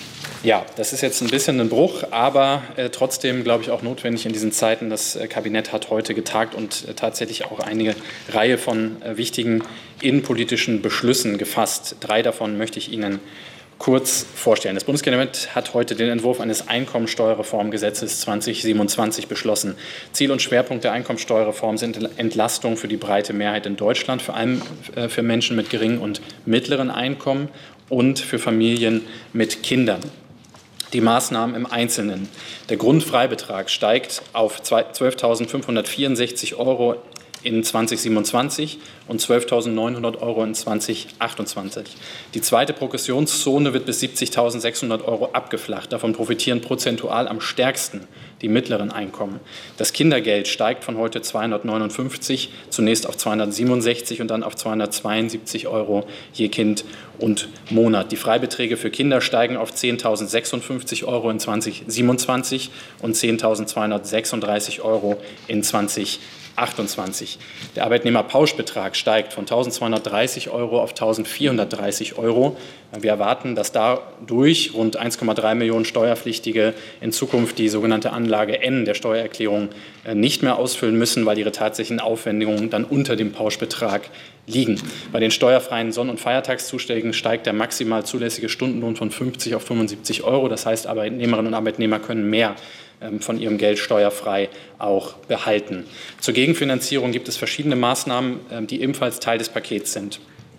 Ja, das ist jetzt ein bisschen ein Bruch, aber äh, trotzdem, glaube ich, auch notwendig in diesen Zeiten. Das äh, Kabinett hat heute getagt und äh, tatsächlich auch eine Reihe von äh, wichtigen innenpolitischen Beschlüssen gefasst. Drei davon möchte ich Ihnen kurz vorstellen. Das Bundeskabinett hat heute den Entwurf eines Einkommensteuerreformgesetzes zweitausendsiebenundzwanzig beschlossen. Ziel und Schwerpunkt der Einkommensteuerreform sind Entlastung für die breite Mehrheit in Deutschland, vor allem äh, für Menschen mit geringen und mittleren Einkommen und für Familien mit Kindern. Die Maßnahmen im Einzelnen. Der Grundfreibetrag steigt auf zwölftausendfünfhundertvierundsechzig Euro in zweitausendsiebenundzwanzig und zwölftausendneunhundert Euro in zweitausendachtundzwanzig. Die zweite Progressionszone wird bis siebzigtausendsechshundert Euro abgeflacht. Davon profitieren prozentual am stärksten die mittleren Einkommen. Das Kindergeld steigt von heute zweihundertneunundfünfzig zunächst auf zweihundertsiebenundsechzig und dann auf zweihundertzweiundsiebzig Euro je Kind und Monat. Die Freibeträge für Kinder steigen auf zehntausendsechsundfünfzig Euro in zweitausendsiebenundzwanzig und zehntausendzweihundertsechsunddreißig Euro in zweitausendachtundzwanzig. Der Arbeitnehmerpauschbetrag steigt von eintausendzweihundertdreißig Euro auf eintausendvierhundertdreißig Euro. Wir erwarten, dass dadurch rund eins Komma drei Millionen Steuerpflichtige in Zukunft die sogenannte Anlage N der Steuererklärung nicht mehr ausfüllen müssen, weil ihre tatsächlichen Aufwendungen dann unter dem Pauschbetrag liegen. Bei den steuerfreien Sonn- und Feiertagszuschlägen steigt der maximal zulässige Stundenlohn von fünfzig auf fünfundsiebzig Euro. Das heißt, Arbeitnehmerinnen und Arbeitnehmer können mehr von ihrem Geld steuerfrei auch behalten. Zur Gegenfinanzierung gibt es verschiedene Maßnahmen, die ebenfalls Teil des Pakets sind.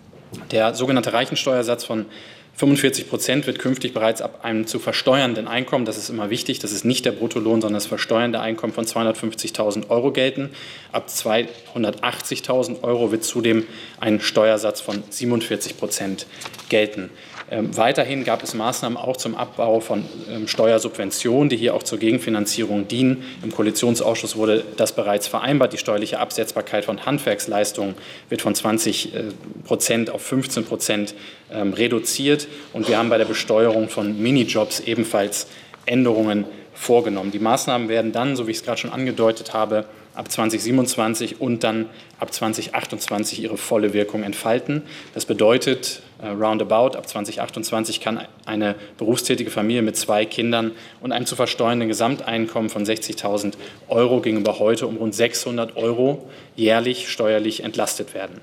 Der sogenannte Reichensteuersatz von fünfundvierzig Prozent wird künftig bereits ab einem zu versteuernden Einkommen, das ist immer wichtig, das ist nicht der Bruttolohn, sondern das versteuernde Einkommen von zweihundertfünfzigtausend Euro gelten. Ab zweihundertachtzigtausend Euro wird zudem ein Steuersatz von siebenundvierzig Prozent gelten. Ähm, weiterhin gab es Maßnahmen auch zum Abbau von ähm, Steuersubventionen, die hier auch zur Gegenfinanzierung dienen. Im Koalitionsausschuss wurde das bereits vereinbart. Die steuerliche Absetzbarkeit von Handwerksleistungen wird von zwanzig Prozent auf fünfzehn Prozent ähm, reduziert. Und wir haben bei der Besteuerung von Minijobs ebenfalls Änderungen vorgenommen. Die Maßnahmen werden dann, so wie ich es gerade schon angedeutet habe, ab zweitausendsiebenundzwanzig und dann ab zweitausendachtundzwanzig ihre volle Wirkung entfalten. Das bedeutet, äh, roundabout, ab zweitausendachtundzwanzig kann eine berufstätige Familie mit zwei Kindern und einem zu versteuernden Gesamteinkommen von sechzigtausend Euro gegenüber heute um rund sechshundert Euro jährlich steuerlich entlastet werden.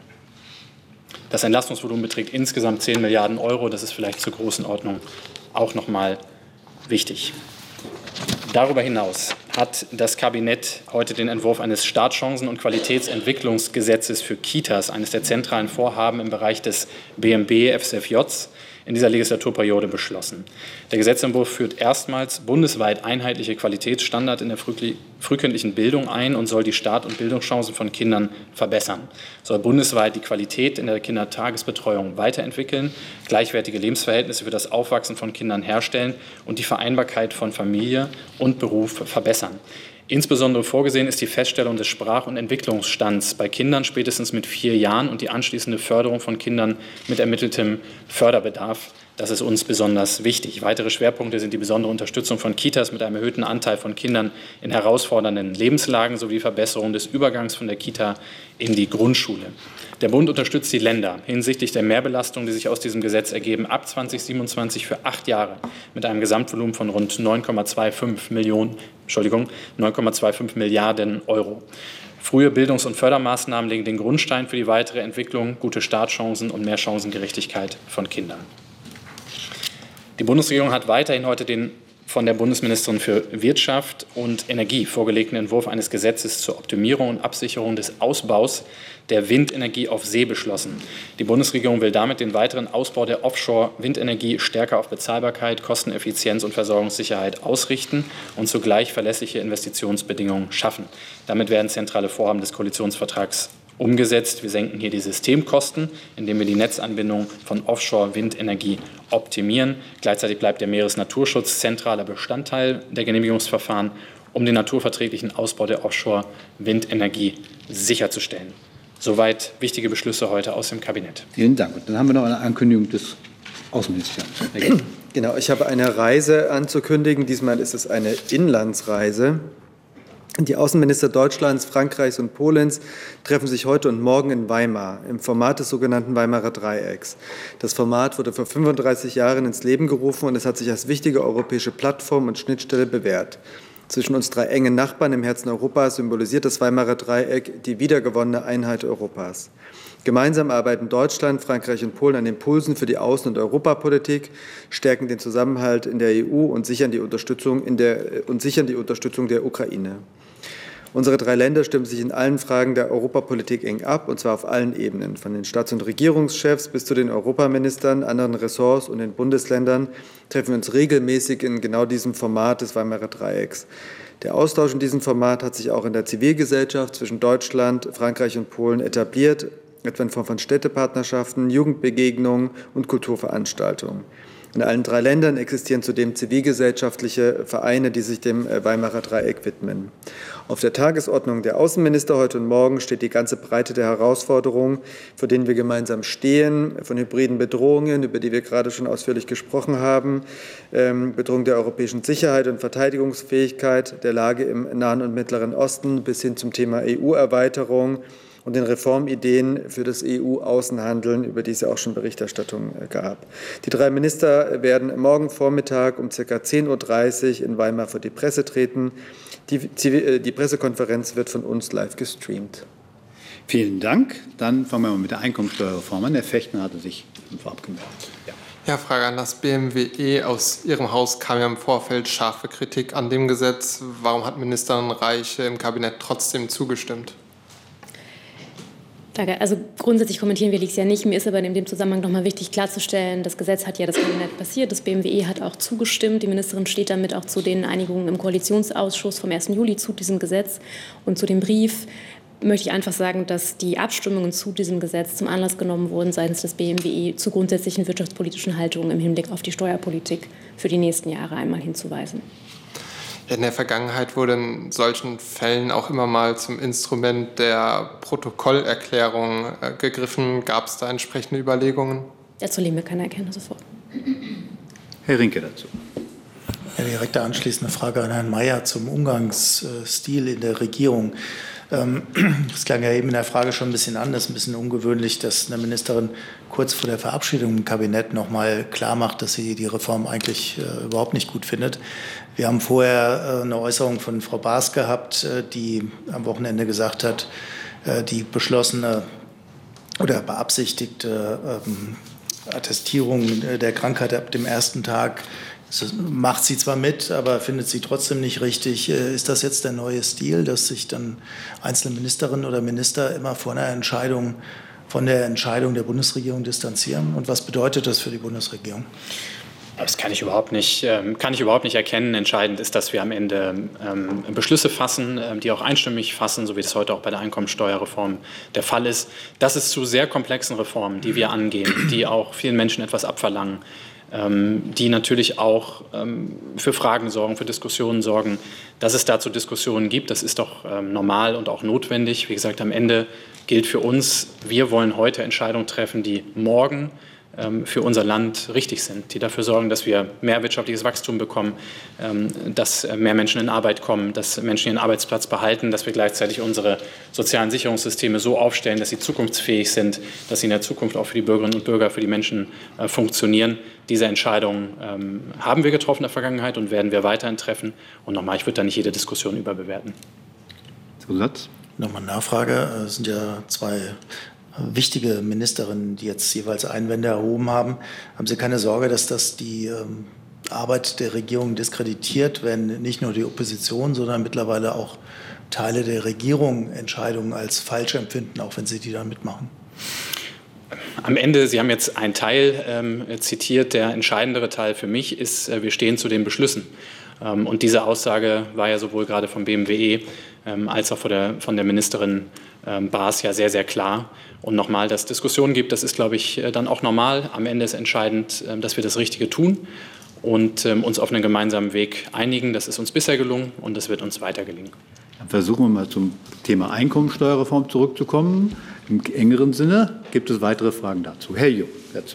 Das Entlastungsvolumen beträgt insgesamt zehn Milliarden Euro. Das ist vielleicht zur Größenordnung auch noch mal wichtig. Darüber hinaus hat das Kabinett heute den Entwurf eines Startchancen- und Qualitätsentwicklungsgesetzes für Kitas, eines der zentralen Vorhaben im Bereich des B M B F S F Js, in dieser Legislaturperiode beschlossen. Der Gesetzentwurf führt erstmals bundesweit einheitliche Qualitätsstandards in der frühkindlichen Bildung ein und soll die Start- und Bildungschancen von Kindern verbessern, soll bundesweit die Qualität in der Kindertagesbetreuung weiterentwickeln, gleichwertige Lebensverhältnisse für das Aufwachsen von Kindern herstellen und die Vereinbarkeit von Familie und Beruf verbessern. Insbesondere vorgesehen ist die Feststellung des Sprach- und Entwicklungsstands bei Kindern spätestens mit vier Jahren und die anschließende Förderung von Kindern mit ermitteltem Förderbedarf. Das ist uns besonders wichtig. Weitere Schwerpunkte sind die besondere Unterstützung von Kitas mit einem erhöhten Anteil von Kindern in herausfordernden Lebenslagen sowie die Verbesserung des Übergangs von der Kita in die Grundschule. Der Bund unterstützt die Länder hinsichtlich der Mehrbelastung, die sich aus diesem Gesetz ergeben, ab zweitausendsiebenundzwanzig für acht Jahre mit einem Gesamtvolumen von rund neun Komma fünfundzwanzig Millionen, Entschuldigung, neun Komma fünfundzwanzig Milliarden Euro. Frühe Bildungs- und Fördermaßnahmen legen den Grundstein für die weitere Entwicklung, gute Startchancen und mehr Chancengerechtigkeit von Kindern. Die Bundesregierung hat weiterhin heute den von der Bundesministerin für Wirtschaft und Energie vorgelegten Entwurf eines Gesetzes zur Optimierung und Absicherung des Ausbaus der Windenergie auf See beschlossen. Die Bundesregierung will damit den weiteren Ausbau der Offshore-Windenergie stärker auf Bezahlbarkeit, Kosteneffizienz und Versorgungssicherheit ausrichten und zugleich verlässliche Investitionsbedingungen schaffen. Damit werden zentrale Vorhaben des Koalitionsvertrags Umgesetzt, wir senken hier die Systemkosten, indem wir die Netzanbindung von Offshore-Windenergie optimieren. Gleichzeitig bleibt der Meeresnaturschutz zentraler Bestandteil der Genehmigungsverfahren, um den naturverträglichen Ausbau der Offshore-Windenergie sicherzustellen. Soweit wichtige Beschlüsse heute aus dem Kabinett. Vielen Dank. Und dann haben wir noch eine Ankündigung des Außenministeriums. Genau, ich habe eine Reise anzukündigen. Diesmal ist es eine Inlandsreise. Die Außenminister Deutschlands, Frankreichs und Polens treffen sich heute und morgen in Weimar im Format des sogenannten Weimarer Dreiecks. Das Format wurde vor fünfunddreißig Jahren ins Leben gerufen und es hat sich als wichtige europäische Plattform und Schnittstelle bewährt. Zwischen uns drei engen Nachbarn im Herzen Europas symbolisiert das Weimarer Dreieck die wiedergewonnene Einheit Europas. Gemeinsam arbeiten Deutschland, Frankreich und Polen an Impulsen für die Außen- und Europapolitik, stärken den Zusammenhalt in der E U und sichern die Unterstützung, in der, und sichern die Unterstützung der Ukraine. Unsere drei Länder stimmen sich in allen Fragen der Europapolitik eng ab, und zwar auf allen Ebenen, von den Staats- und Regierungschefs bis zu den Europaministern, anderen Ressorts und den Bundesländern treffen wir uns regelmäßig in genau diesem Format des Weimarer Dreiecks. Der Austausch in diesem Format hat sich auch in der Zivilgesellschaft zwischen Deutschland, Frankreich und Polen etabliert, etwa in Form von Städtepartnerschaften, Jugendbegegnungen und Kulturveranstaltungen. In allen drei Ländern existieren zudem zivilgesellschaftliche Vereine, die sich dem Weimarer Dreieck widmen. Auf der Tagesordnung der Außenminister heute und morgen steht die ganze Breite der Herausforderungen, vor denen wir gemeinsam stehen, von hybriden Bedrohungen, über die wir gerade schon ausführlich gesprochen haben, Bedrohung der europäischen Sicherheit und Verteidigungsfähigkeit, der Lage im Nahen und Mittleren Osten bis hin zum Thema E U-Erweiterung und den Reformideen für das E U-Außenhandeln, über die es ja auch schon Berichterstattung gab. Die drei Minister werden morgen Vormittag um ca. zehn Uhr dreißig in Weimar vor die Presse treten. Die, die Pressekonferenz wird von uns live gestreamt. Vielen Dank. Dann fangen wir mal mit der Einkommensteuerreform an. Herr Fechtner hatte sich vorab gemeldet. Ja. Ja, Frage an das B M W E. Aus Ihrem Haus kam ja im Vorfeld scharfe Kritik an dem Gesetz. Warum hat Ministerin Reiche im Kabinett trotzdem zugestimmt? Danke. Also grundsätzlich kommentieren wir es ja nicht. Mir ist aber in dem Zusammenhang noch mal wichtig klarzustellen, das Gesetz hat ja das Kabinett passiert. Das B M W E hat auch zugestimmt. Die Ministerin steht damit auch zu den Einigungen im Koalitionsausschuss vom ersten Juli zu diesem Gesetz. Und zu dem Brief möchte ich einfach sagen, dass die Abstimmungen zu diesem Gesetz zum Anlass genommen wurden seitens des B M W E zu grundsätzlichen wirtschaftspolitischen Haltungen im Hinblick auf die Steuerpolitik für die nächsten Jahre einmal hinzuweisen. In der Vergangenheit wurde in solchen Fällen auch immer mal zum Instrument der Protokollerklärung äh, gegriffen. Gab es da entsprechende Überlegungen? Dazu legen wir keine Erkenntnisse vor. Herr Rinke dazu. Ja, direkt anschließende Frage an Herrn Mayer zum Umgangsstil in der Regierung. Das klang ja eben in der Frage schon ein bisschen an. Das ist ein bisschen ungewöhnlich, dass eine Ministerin kurz vor der Verabschiedung im Kabinett noch mal klar macht, dass sie die Reform eigentlich äh, überhaupt nicht gut findet. Wir haben vorher äh, eine Äußerung von Frau Baas gehabt, äh, die am Wochenende gesagt hat, äh, die beschlossene oder beabsichtigte ähm, Attestierung der Krankheit ab dem ersten Tag das macht sie zwar mit, aber findet sie trotzdem nicht richtig. Ist das jetzt der neue Stil, dass sich dann einzelne Ministerinnen oder Minister immer von der Entscheidung, von der Entscheidung der Bundesregierung distanzieren? Und was bedeutet das für die Bundesregierung? Das kann ich überhaupt nicht, kann ich überhaupt nicht erkennen. Entscheidend ist, dass wir am Ende ähm, Beschlüsse fassen, ähm, die auch einstimmig fassen, so wie das heute auch bei der Einkommensteuerreform der Fall ist. Das ist zu sehr komplexen Reformen, die wir angehen, die auch vielen Menschen etwas abverlangen, ähm, die natürlich auch ähm, für Fragen sorgen, für Diskussionen sorgen. Dass es dazu Diskussionen gibt, das ist doch ähm, normal und auch notwendig. Wie gesagt, am Ende gilt für uns, wir wollen heute Entscheidungen treffen, die morgen für unser Land richtig sind, die dafür sorgen, dass wir mehr wirtschaftliches Wachstum bekommen, dass mehr Menschen in Arbeit kommen, dass Menschen ihren Arbeitsplatz behalten, dass wir gleichzeitig unsere sozialen Sicherungssysteme so aufstellen, dass sie zukunftsfähig sind, dass sie in der Zukunft auch für die Bürgerinnen und Bürger, für die Menschen funktionieren. Diese Entscheidungen haben wir getroffen in der Vergangenheit und werden wir weiterhin treffen. Und nochmal, ich würde da nicht jede Diskussion überbewerten. Zusatz? Nochmal eine Nachfrage. Es sind ja zwei wichtige Ministerinnen, die jetzt jeweils Einwände erhoben haben. Haben Sie keine Sorge, dass das die ähm, Arbeit der Regierung diskreditiert, wenn nicht nur die Opposition, sondern mittlerweile auch Teile der Regierung Entscheidungen als falsch empfinden, auch wenn sie die dann mitmachen? Am Ende, Sie haben jetzt einen Teil ähm, zitiert, der entscheidendere Teil für mich ist, äh, wir stehen zu den Beschlüssen. Und diese Aussage war ja sowohl gerade vom B M W E als auch von der, von der Ministerin Baas ja sehr, sehr klar. Und nochmal, dass es Diskussionen gibt, das ist, glaube ich, dann auch normal. Am Ende ist entscheidend, dass wir das Richtige tun und uns auf einen gemeinsamen Weg einigen. Das ist uns bisher gelungen und das wird uns weiter gelingen. Dann versuchen wir mal zum Thema Einkommensteuerreform zurückzukommen. Im engeren Sinne gibt es weitere Fragen dazu. Herr Jung, dazu.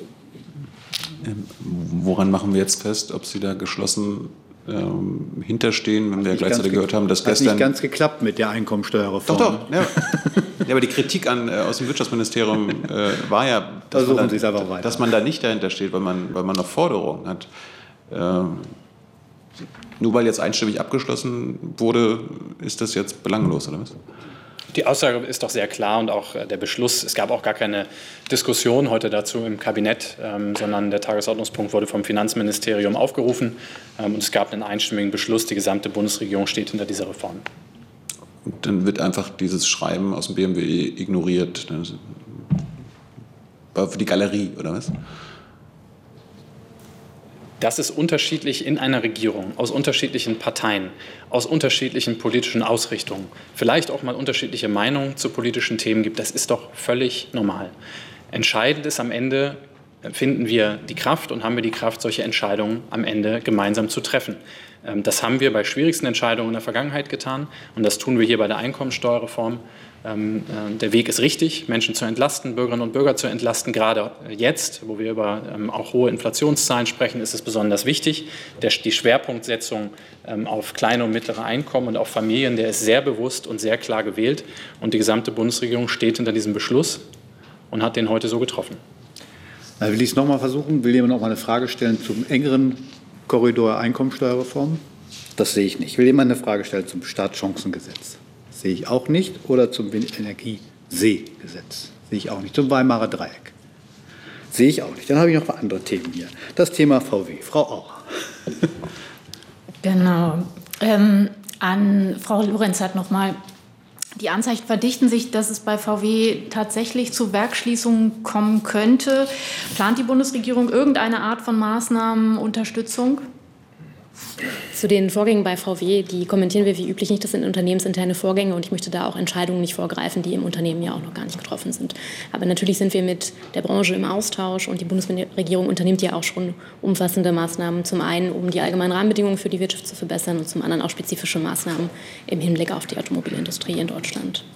Woran machen wir jetzt fest, ob Sie da geschlossen ähm, hinterstehen, wenn wir ja gleichzeitig gehört haben, dass gestern... Hat nicht ganz geklappt mit der Einkommensteuerreform. Doch, doch. Ja. Ja, aber die Kritik an, äh, aus dem Wirtschaftsministerium äh, war ja, dass man, da, dass man da nicht dahinter steht, weil man, weil man noch Forderungen hat. Äh, nur weil jetzt einstimmig abgeschlossen wurde, ist das jetzt belanglos, oder was? Die Aussage ist doch sehr klar und auch der Beschluss, es gab auch gar keine Diskussion heute dazu im Kabinett, ähm, sondern der Tagesordnungspunkt wurde vom Finanzministerium aufgerufen ähm, und es gab einen einstimmigen Beschluss, die gesamte Bundesregierung steht hinter dieser Reform. Und dann wird einfach dieses Schreiben aus dem B M W E ignoriert. Das war für die Galerie, oder was? Das ist unterschiedlich in einer Regierung, aus unterschiedlichen Parteien, aus unterschiedlichen politischen Ausrichtungen, vielleicht auch mal unterschiedliche Meinungen zu politischen Themen gibt. Das ist doch völlig normal. Entscheidend ist am Ende, finden wir die Kraft und haben wir die Kraft, solche Entscheidungen am Ende gemeinsam zu treffen. Das haben wir bei schwierigsten Entscheidungen in der Vergangenheit getan und das tun wir hier bei der Einkommensteuerreform. Der Weg ist richtig, Menschen zu entlasten, Bürgerinnen und Bürger zu entlasten. Gerade jetzt, wo wir über auch hohe Inflationszahlen sprechen, ist es besonders wichtig. Die Schwerpunktsetzung auf kleine und mittlere Einkommen und auf Familien, der ist sehr bewusst und sehr klar gewählt. Und die gesamte Bundesregierung steht hinter diesem Beschluss und hat den heute so getroffen. Da will ich es nochmal versuchen. Will jemand noch mal eine Frage stellen zum engeren Korridor Einkommensteuerreform? Das sehe ich nicht. Will jemand eine Frage stellen zum Startchancengesetz? Sehe ich auch nicht. Oder zum Energieseegesetz? Sehe ich auch nicht. Zum Weimarer Dreieck? Sehe ich auch nicht. Dann habe ich noch andere Themen hier. Das Thema V W. Frau Auer. Genau. Ähm, an Frau Lorenz hat noch mal: Die Anzeichen verdichten sich, dass es bei V W tatsächlich zu Werksschließungen kommen könnte. Plant die Bundesregierung irgendeine Art von Maßnahmen, Unterstützung? Zu den Vorgängen bei V W, die kommentieren wir wie üblich nicht. Das sind unternehmensinterne Vorgänge und ich möchte da auch Entscheidungen nicht vorgreifen, die im Unternehmen ja auch noch gar nicht getroffen sind. Aber natürlich sind wir mit der Branche im Austausch und die Bundesregierung unternimmt ja auch schon umfassende Maßnahmen. Zum einen, um die allgemeinen Rahmenbedingungen für die Wirtschaft zu verbessern und zum anderen auch spezifische Maßnahmen im Hinblick auf die Automobilindustrie in Deutschland.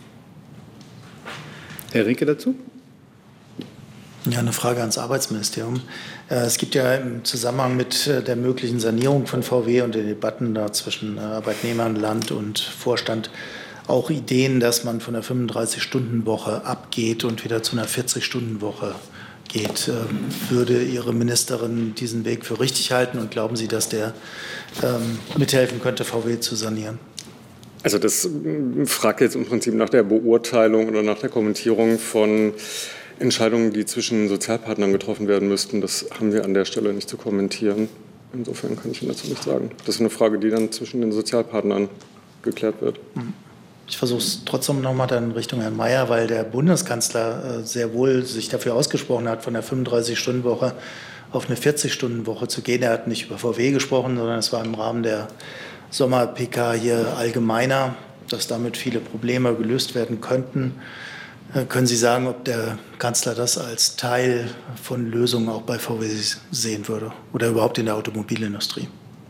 Herr Rinke dazu? Ja, eine Frage ans Arbeitsministerium. Es gibt ja im Zusammenhang mit der möglichen Sanierung von V W und den Debatten da zwischen Arbeitnehmern, Land und Vorstand auch Ideen, dass man von der fünfunddreißig-Stunden-Woche abgeht und wieder zu einer vierzig-Stunden-Woche geht. Würde Ihre Ministerin diesen Weg für richtig halten und glauben Sie, dass der mithelfen könnte, V W zu sanieren? Also das fragt jetzt im Prinzip nach der Beurteilung oder nach der Kommentierung von Entscheidungen, die zwischen Sozialpartnern getroffen werden müssten. Das haben wir an der Stelle nicht zu kommentieren. Insofern kann ich Ihnen dazu nichts sagen. Das ist eine Frage, die dann zwischen den Sozialpartnern geklärt wird. Ich versuche es trotzdem noch mal dann in Richtung Herrn Mayer, weil der Bundeskanzler sehr wohl sich dafür ausgesprochen hat, von der fünfunddreißig-Stunden-Woche auf eine vierzig-Stunden-Woche zu gehen. Er hat nicht über V W gesprochen, sondern es war im Rahmen der Sommer-P K hier allgemeiner, dass damit viele Probleme gelöst werden könnten. Können Sie sagen, ob der Kanzler das als Teil von Lösungen auch bei V W sehen würde oder überhaupt in der Automobilindustrie?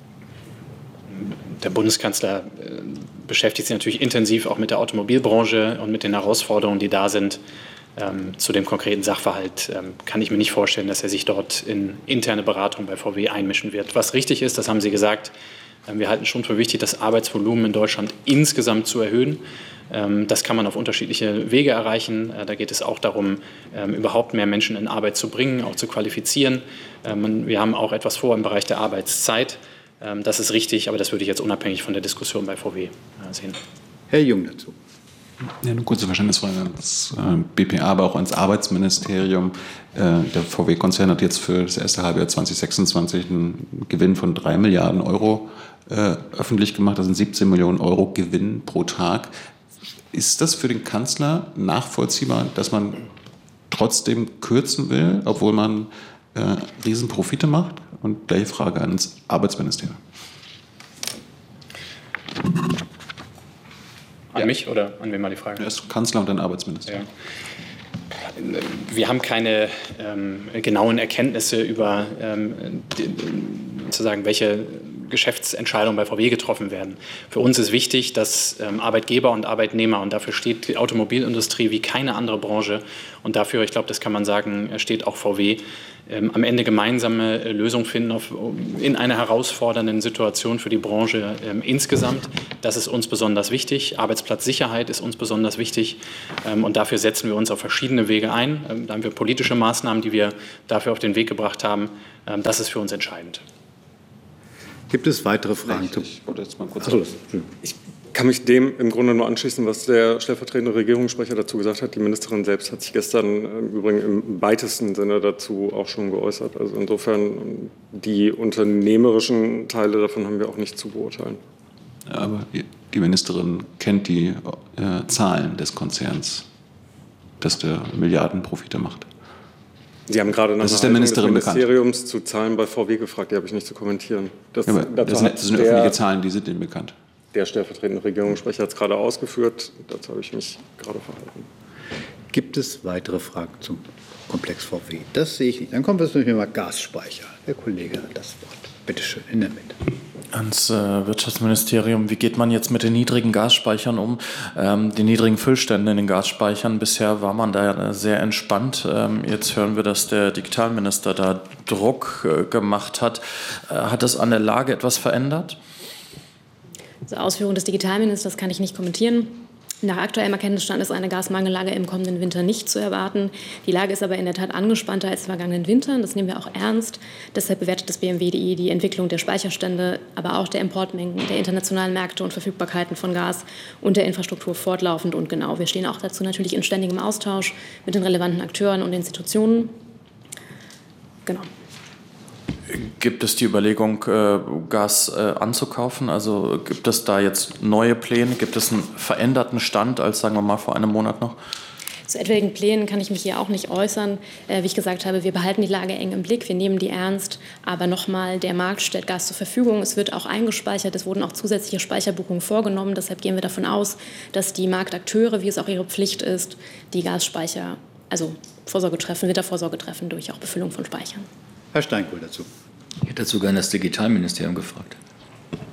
Der Bundeskanzler beschäftigt sich natürlich intensiv auch mit der Automobilbranche und mit den Herausforderungen, die da sind. Ähm, zu dem konkreten Sachverhalt ähm, kann ich mir nicht vorstellen, dass er sich dort in interne Beratung bei V W einmischen wird. Was richtig ist, das haben Sie gesagt, äh, wir halten schon für wichtig, das Arbeitsvolumen in Deutschland insgesamt zu erhöhen. Das kann man auf unterschiedliche Wege erreichen. Da geht es auch darum, überhaupt mehr Menschen in Arbeit zu bringen, auch zu qualifizieren. Wir haben auch etwas vor im Bereich der Arbeitszeit. Das ist richtig, aber das würde ich jetzt unabhängig von der Diskussion bei V W sehen. Herr Jung dazu. Ja, eine kurze Verständnisfrage ans B P A, aber auch ans Arbeitsministerium. Der V W-Konzern hat jetzt für das erste Halbjahr zwanzig sechsundzwanzig einen Gewinn von drei Milliarden Euro öffentlich gemacht. Das sind siebzehn Millionen Euro Gewinn pro Tag. Ist das für den Kanzler nachvollziehbar, dass man trotzdem kürzen will, obwohl man äh, Riesenprofite macht? Und gleiche Frage ans Arbeitsministerium. An ja. mich oder an wen war die Frage? Erst Kanzler und dann Arbeitsminister. Ja. Wir haben keine ähm, genauen Erkenntnisse über ähm, die, sozusagen, welche Geschäftsentscheidungen bei V W getroffen werden. Für uns ist wichtig, dass ähm, Arbeitgeber und Arbeitnehmer, und dafür steht die Automobilindustrie wie keine andere Branche, und dafür, ich glaube, das kann man sagen, steht auch V W, ähm, am Ende gemeinsame äh, Lösungen finden auf, in einer herausfordernden Situation für die Branche ähm, insgesamt. Das ist uns besonders wichtig. Arbeitsplatzsicherheit ist uns besonders wichtig, ähm, und dafür setzen wir uns auf verschiedene Wege ein. Ähm, da haben wir politische Maßnahmen, die wir dafür auf den Weg gebracht haben. Ähm, das ist für uns entscheidend. Gibt es weitere Fragen? Ich, ich wollte jetzt mal kurz. Also, ich kann mich dem im Grunde nur anschließen, was der stellvertretende Regierungssprecher dazu gesagt hat. Die Ministerin selbst hat sich gestern im Übrigen im weitesten Sinne dazu auch schon geäußert. Also insofern, die unternehmerischen Teile davon haben wir auch nicht zu beurteilen. Aber die Ministerin kennt die äh, Zahlen des Konzerns, dass der Milliardenprofite macht. Sie haben gerade nach das ist der Ministerin des Ministeriums bekannt. Zu Zahlen bei V W gefragt, die habe ich nicht zu kommentieren. Das, ja, das, sind, das sind öffentliche Zahlen, die sind Ihnen bekannt. Der stellvertretende Regierungssprecher hat es gerade ausgeführt, dazu habe ich mich gerade verhalten. Gibt es weitere Fragen zum Komplex V W? Das sehe ich nicht. Dann kommt das nämlich mal Gasspeicher. Der Kollege hat das Wort. Bitte schön, in der Mitte. Ans äh, Wirtschaftsministerium. Wie geht man jetzt mit den niedrigen Gasspeichern um, ähm, die niedrigen Füllständen in den Gasspeichern? Bisher war man da sehr entspannt. Ähm, jetzt hören wir, dass der Digitalminister da Druck äh, gemacht hat. Äh, hat das an der Lage etwas verändert? Also Ausführungen des Digitalministers kann ich nicht kommentieren. Nach aktuellem Erkenntnisstand ist eine Gasmangellage im kommenden Winter nicht zu erwarten. Die Lage ist aber in der Tat angespannter als im vergangenen Winter. Das nehmen wir auch ernst. Deshalb bewertet das B M W die, die Entwicklung der Speicherstände, aber auch der Importmengen, der internationalen Märkte und Verfügbarkeiten von Gas und der Infrastruktur fortlaufend und genau. Wir stehen auch dazu natürlich in ständigem Austausch mit den relevanten Akteuren und Institutionen. Genau. Gibt es die Überlegung, Gas anzukaufen? Also gibt es da jetzt neue Pläne? Gibt es einen veränderten Stand als, sagen wir mal, vor einem Monat noch? Zu etwaigen Plänen kann ich mich hier auch nicht äußern. Wie ich gesagt habe, wir behalten die Lage eng im Blick, wir nehmen die ernst. Aber nochmal, der Markt stellt Gas zur Verfügung. Es wird auch eingespeichert, es wurden auch zusätzliche Speicherbuchungen vorgenommen. Deshalb gehen wir davon aus, dass die Marktakteure, wie es auch ihre Pflicht ist, die Gasspeicher, also Vorsorge treffen, Wintervorsorge treffen durch auch Befüllung von Speichern. Herr Steinkohl dazu. Ich hätte dazu gerne das Digitalministerium gefragt.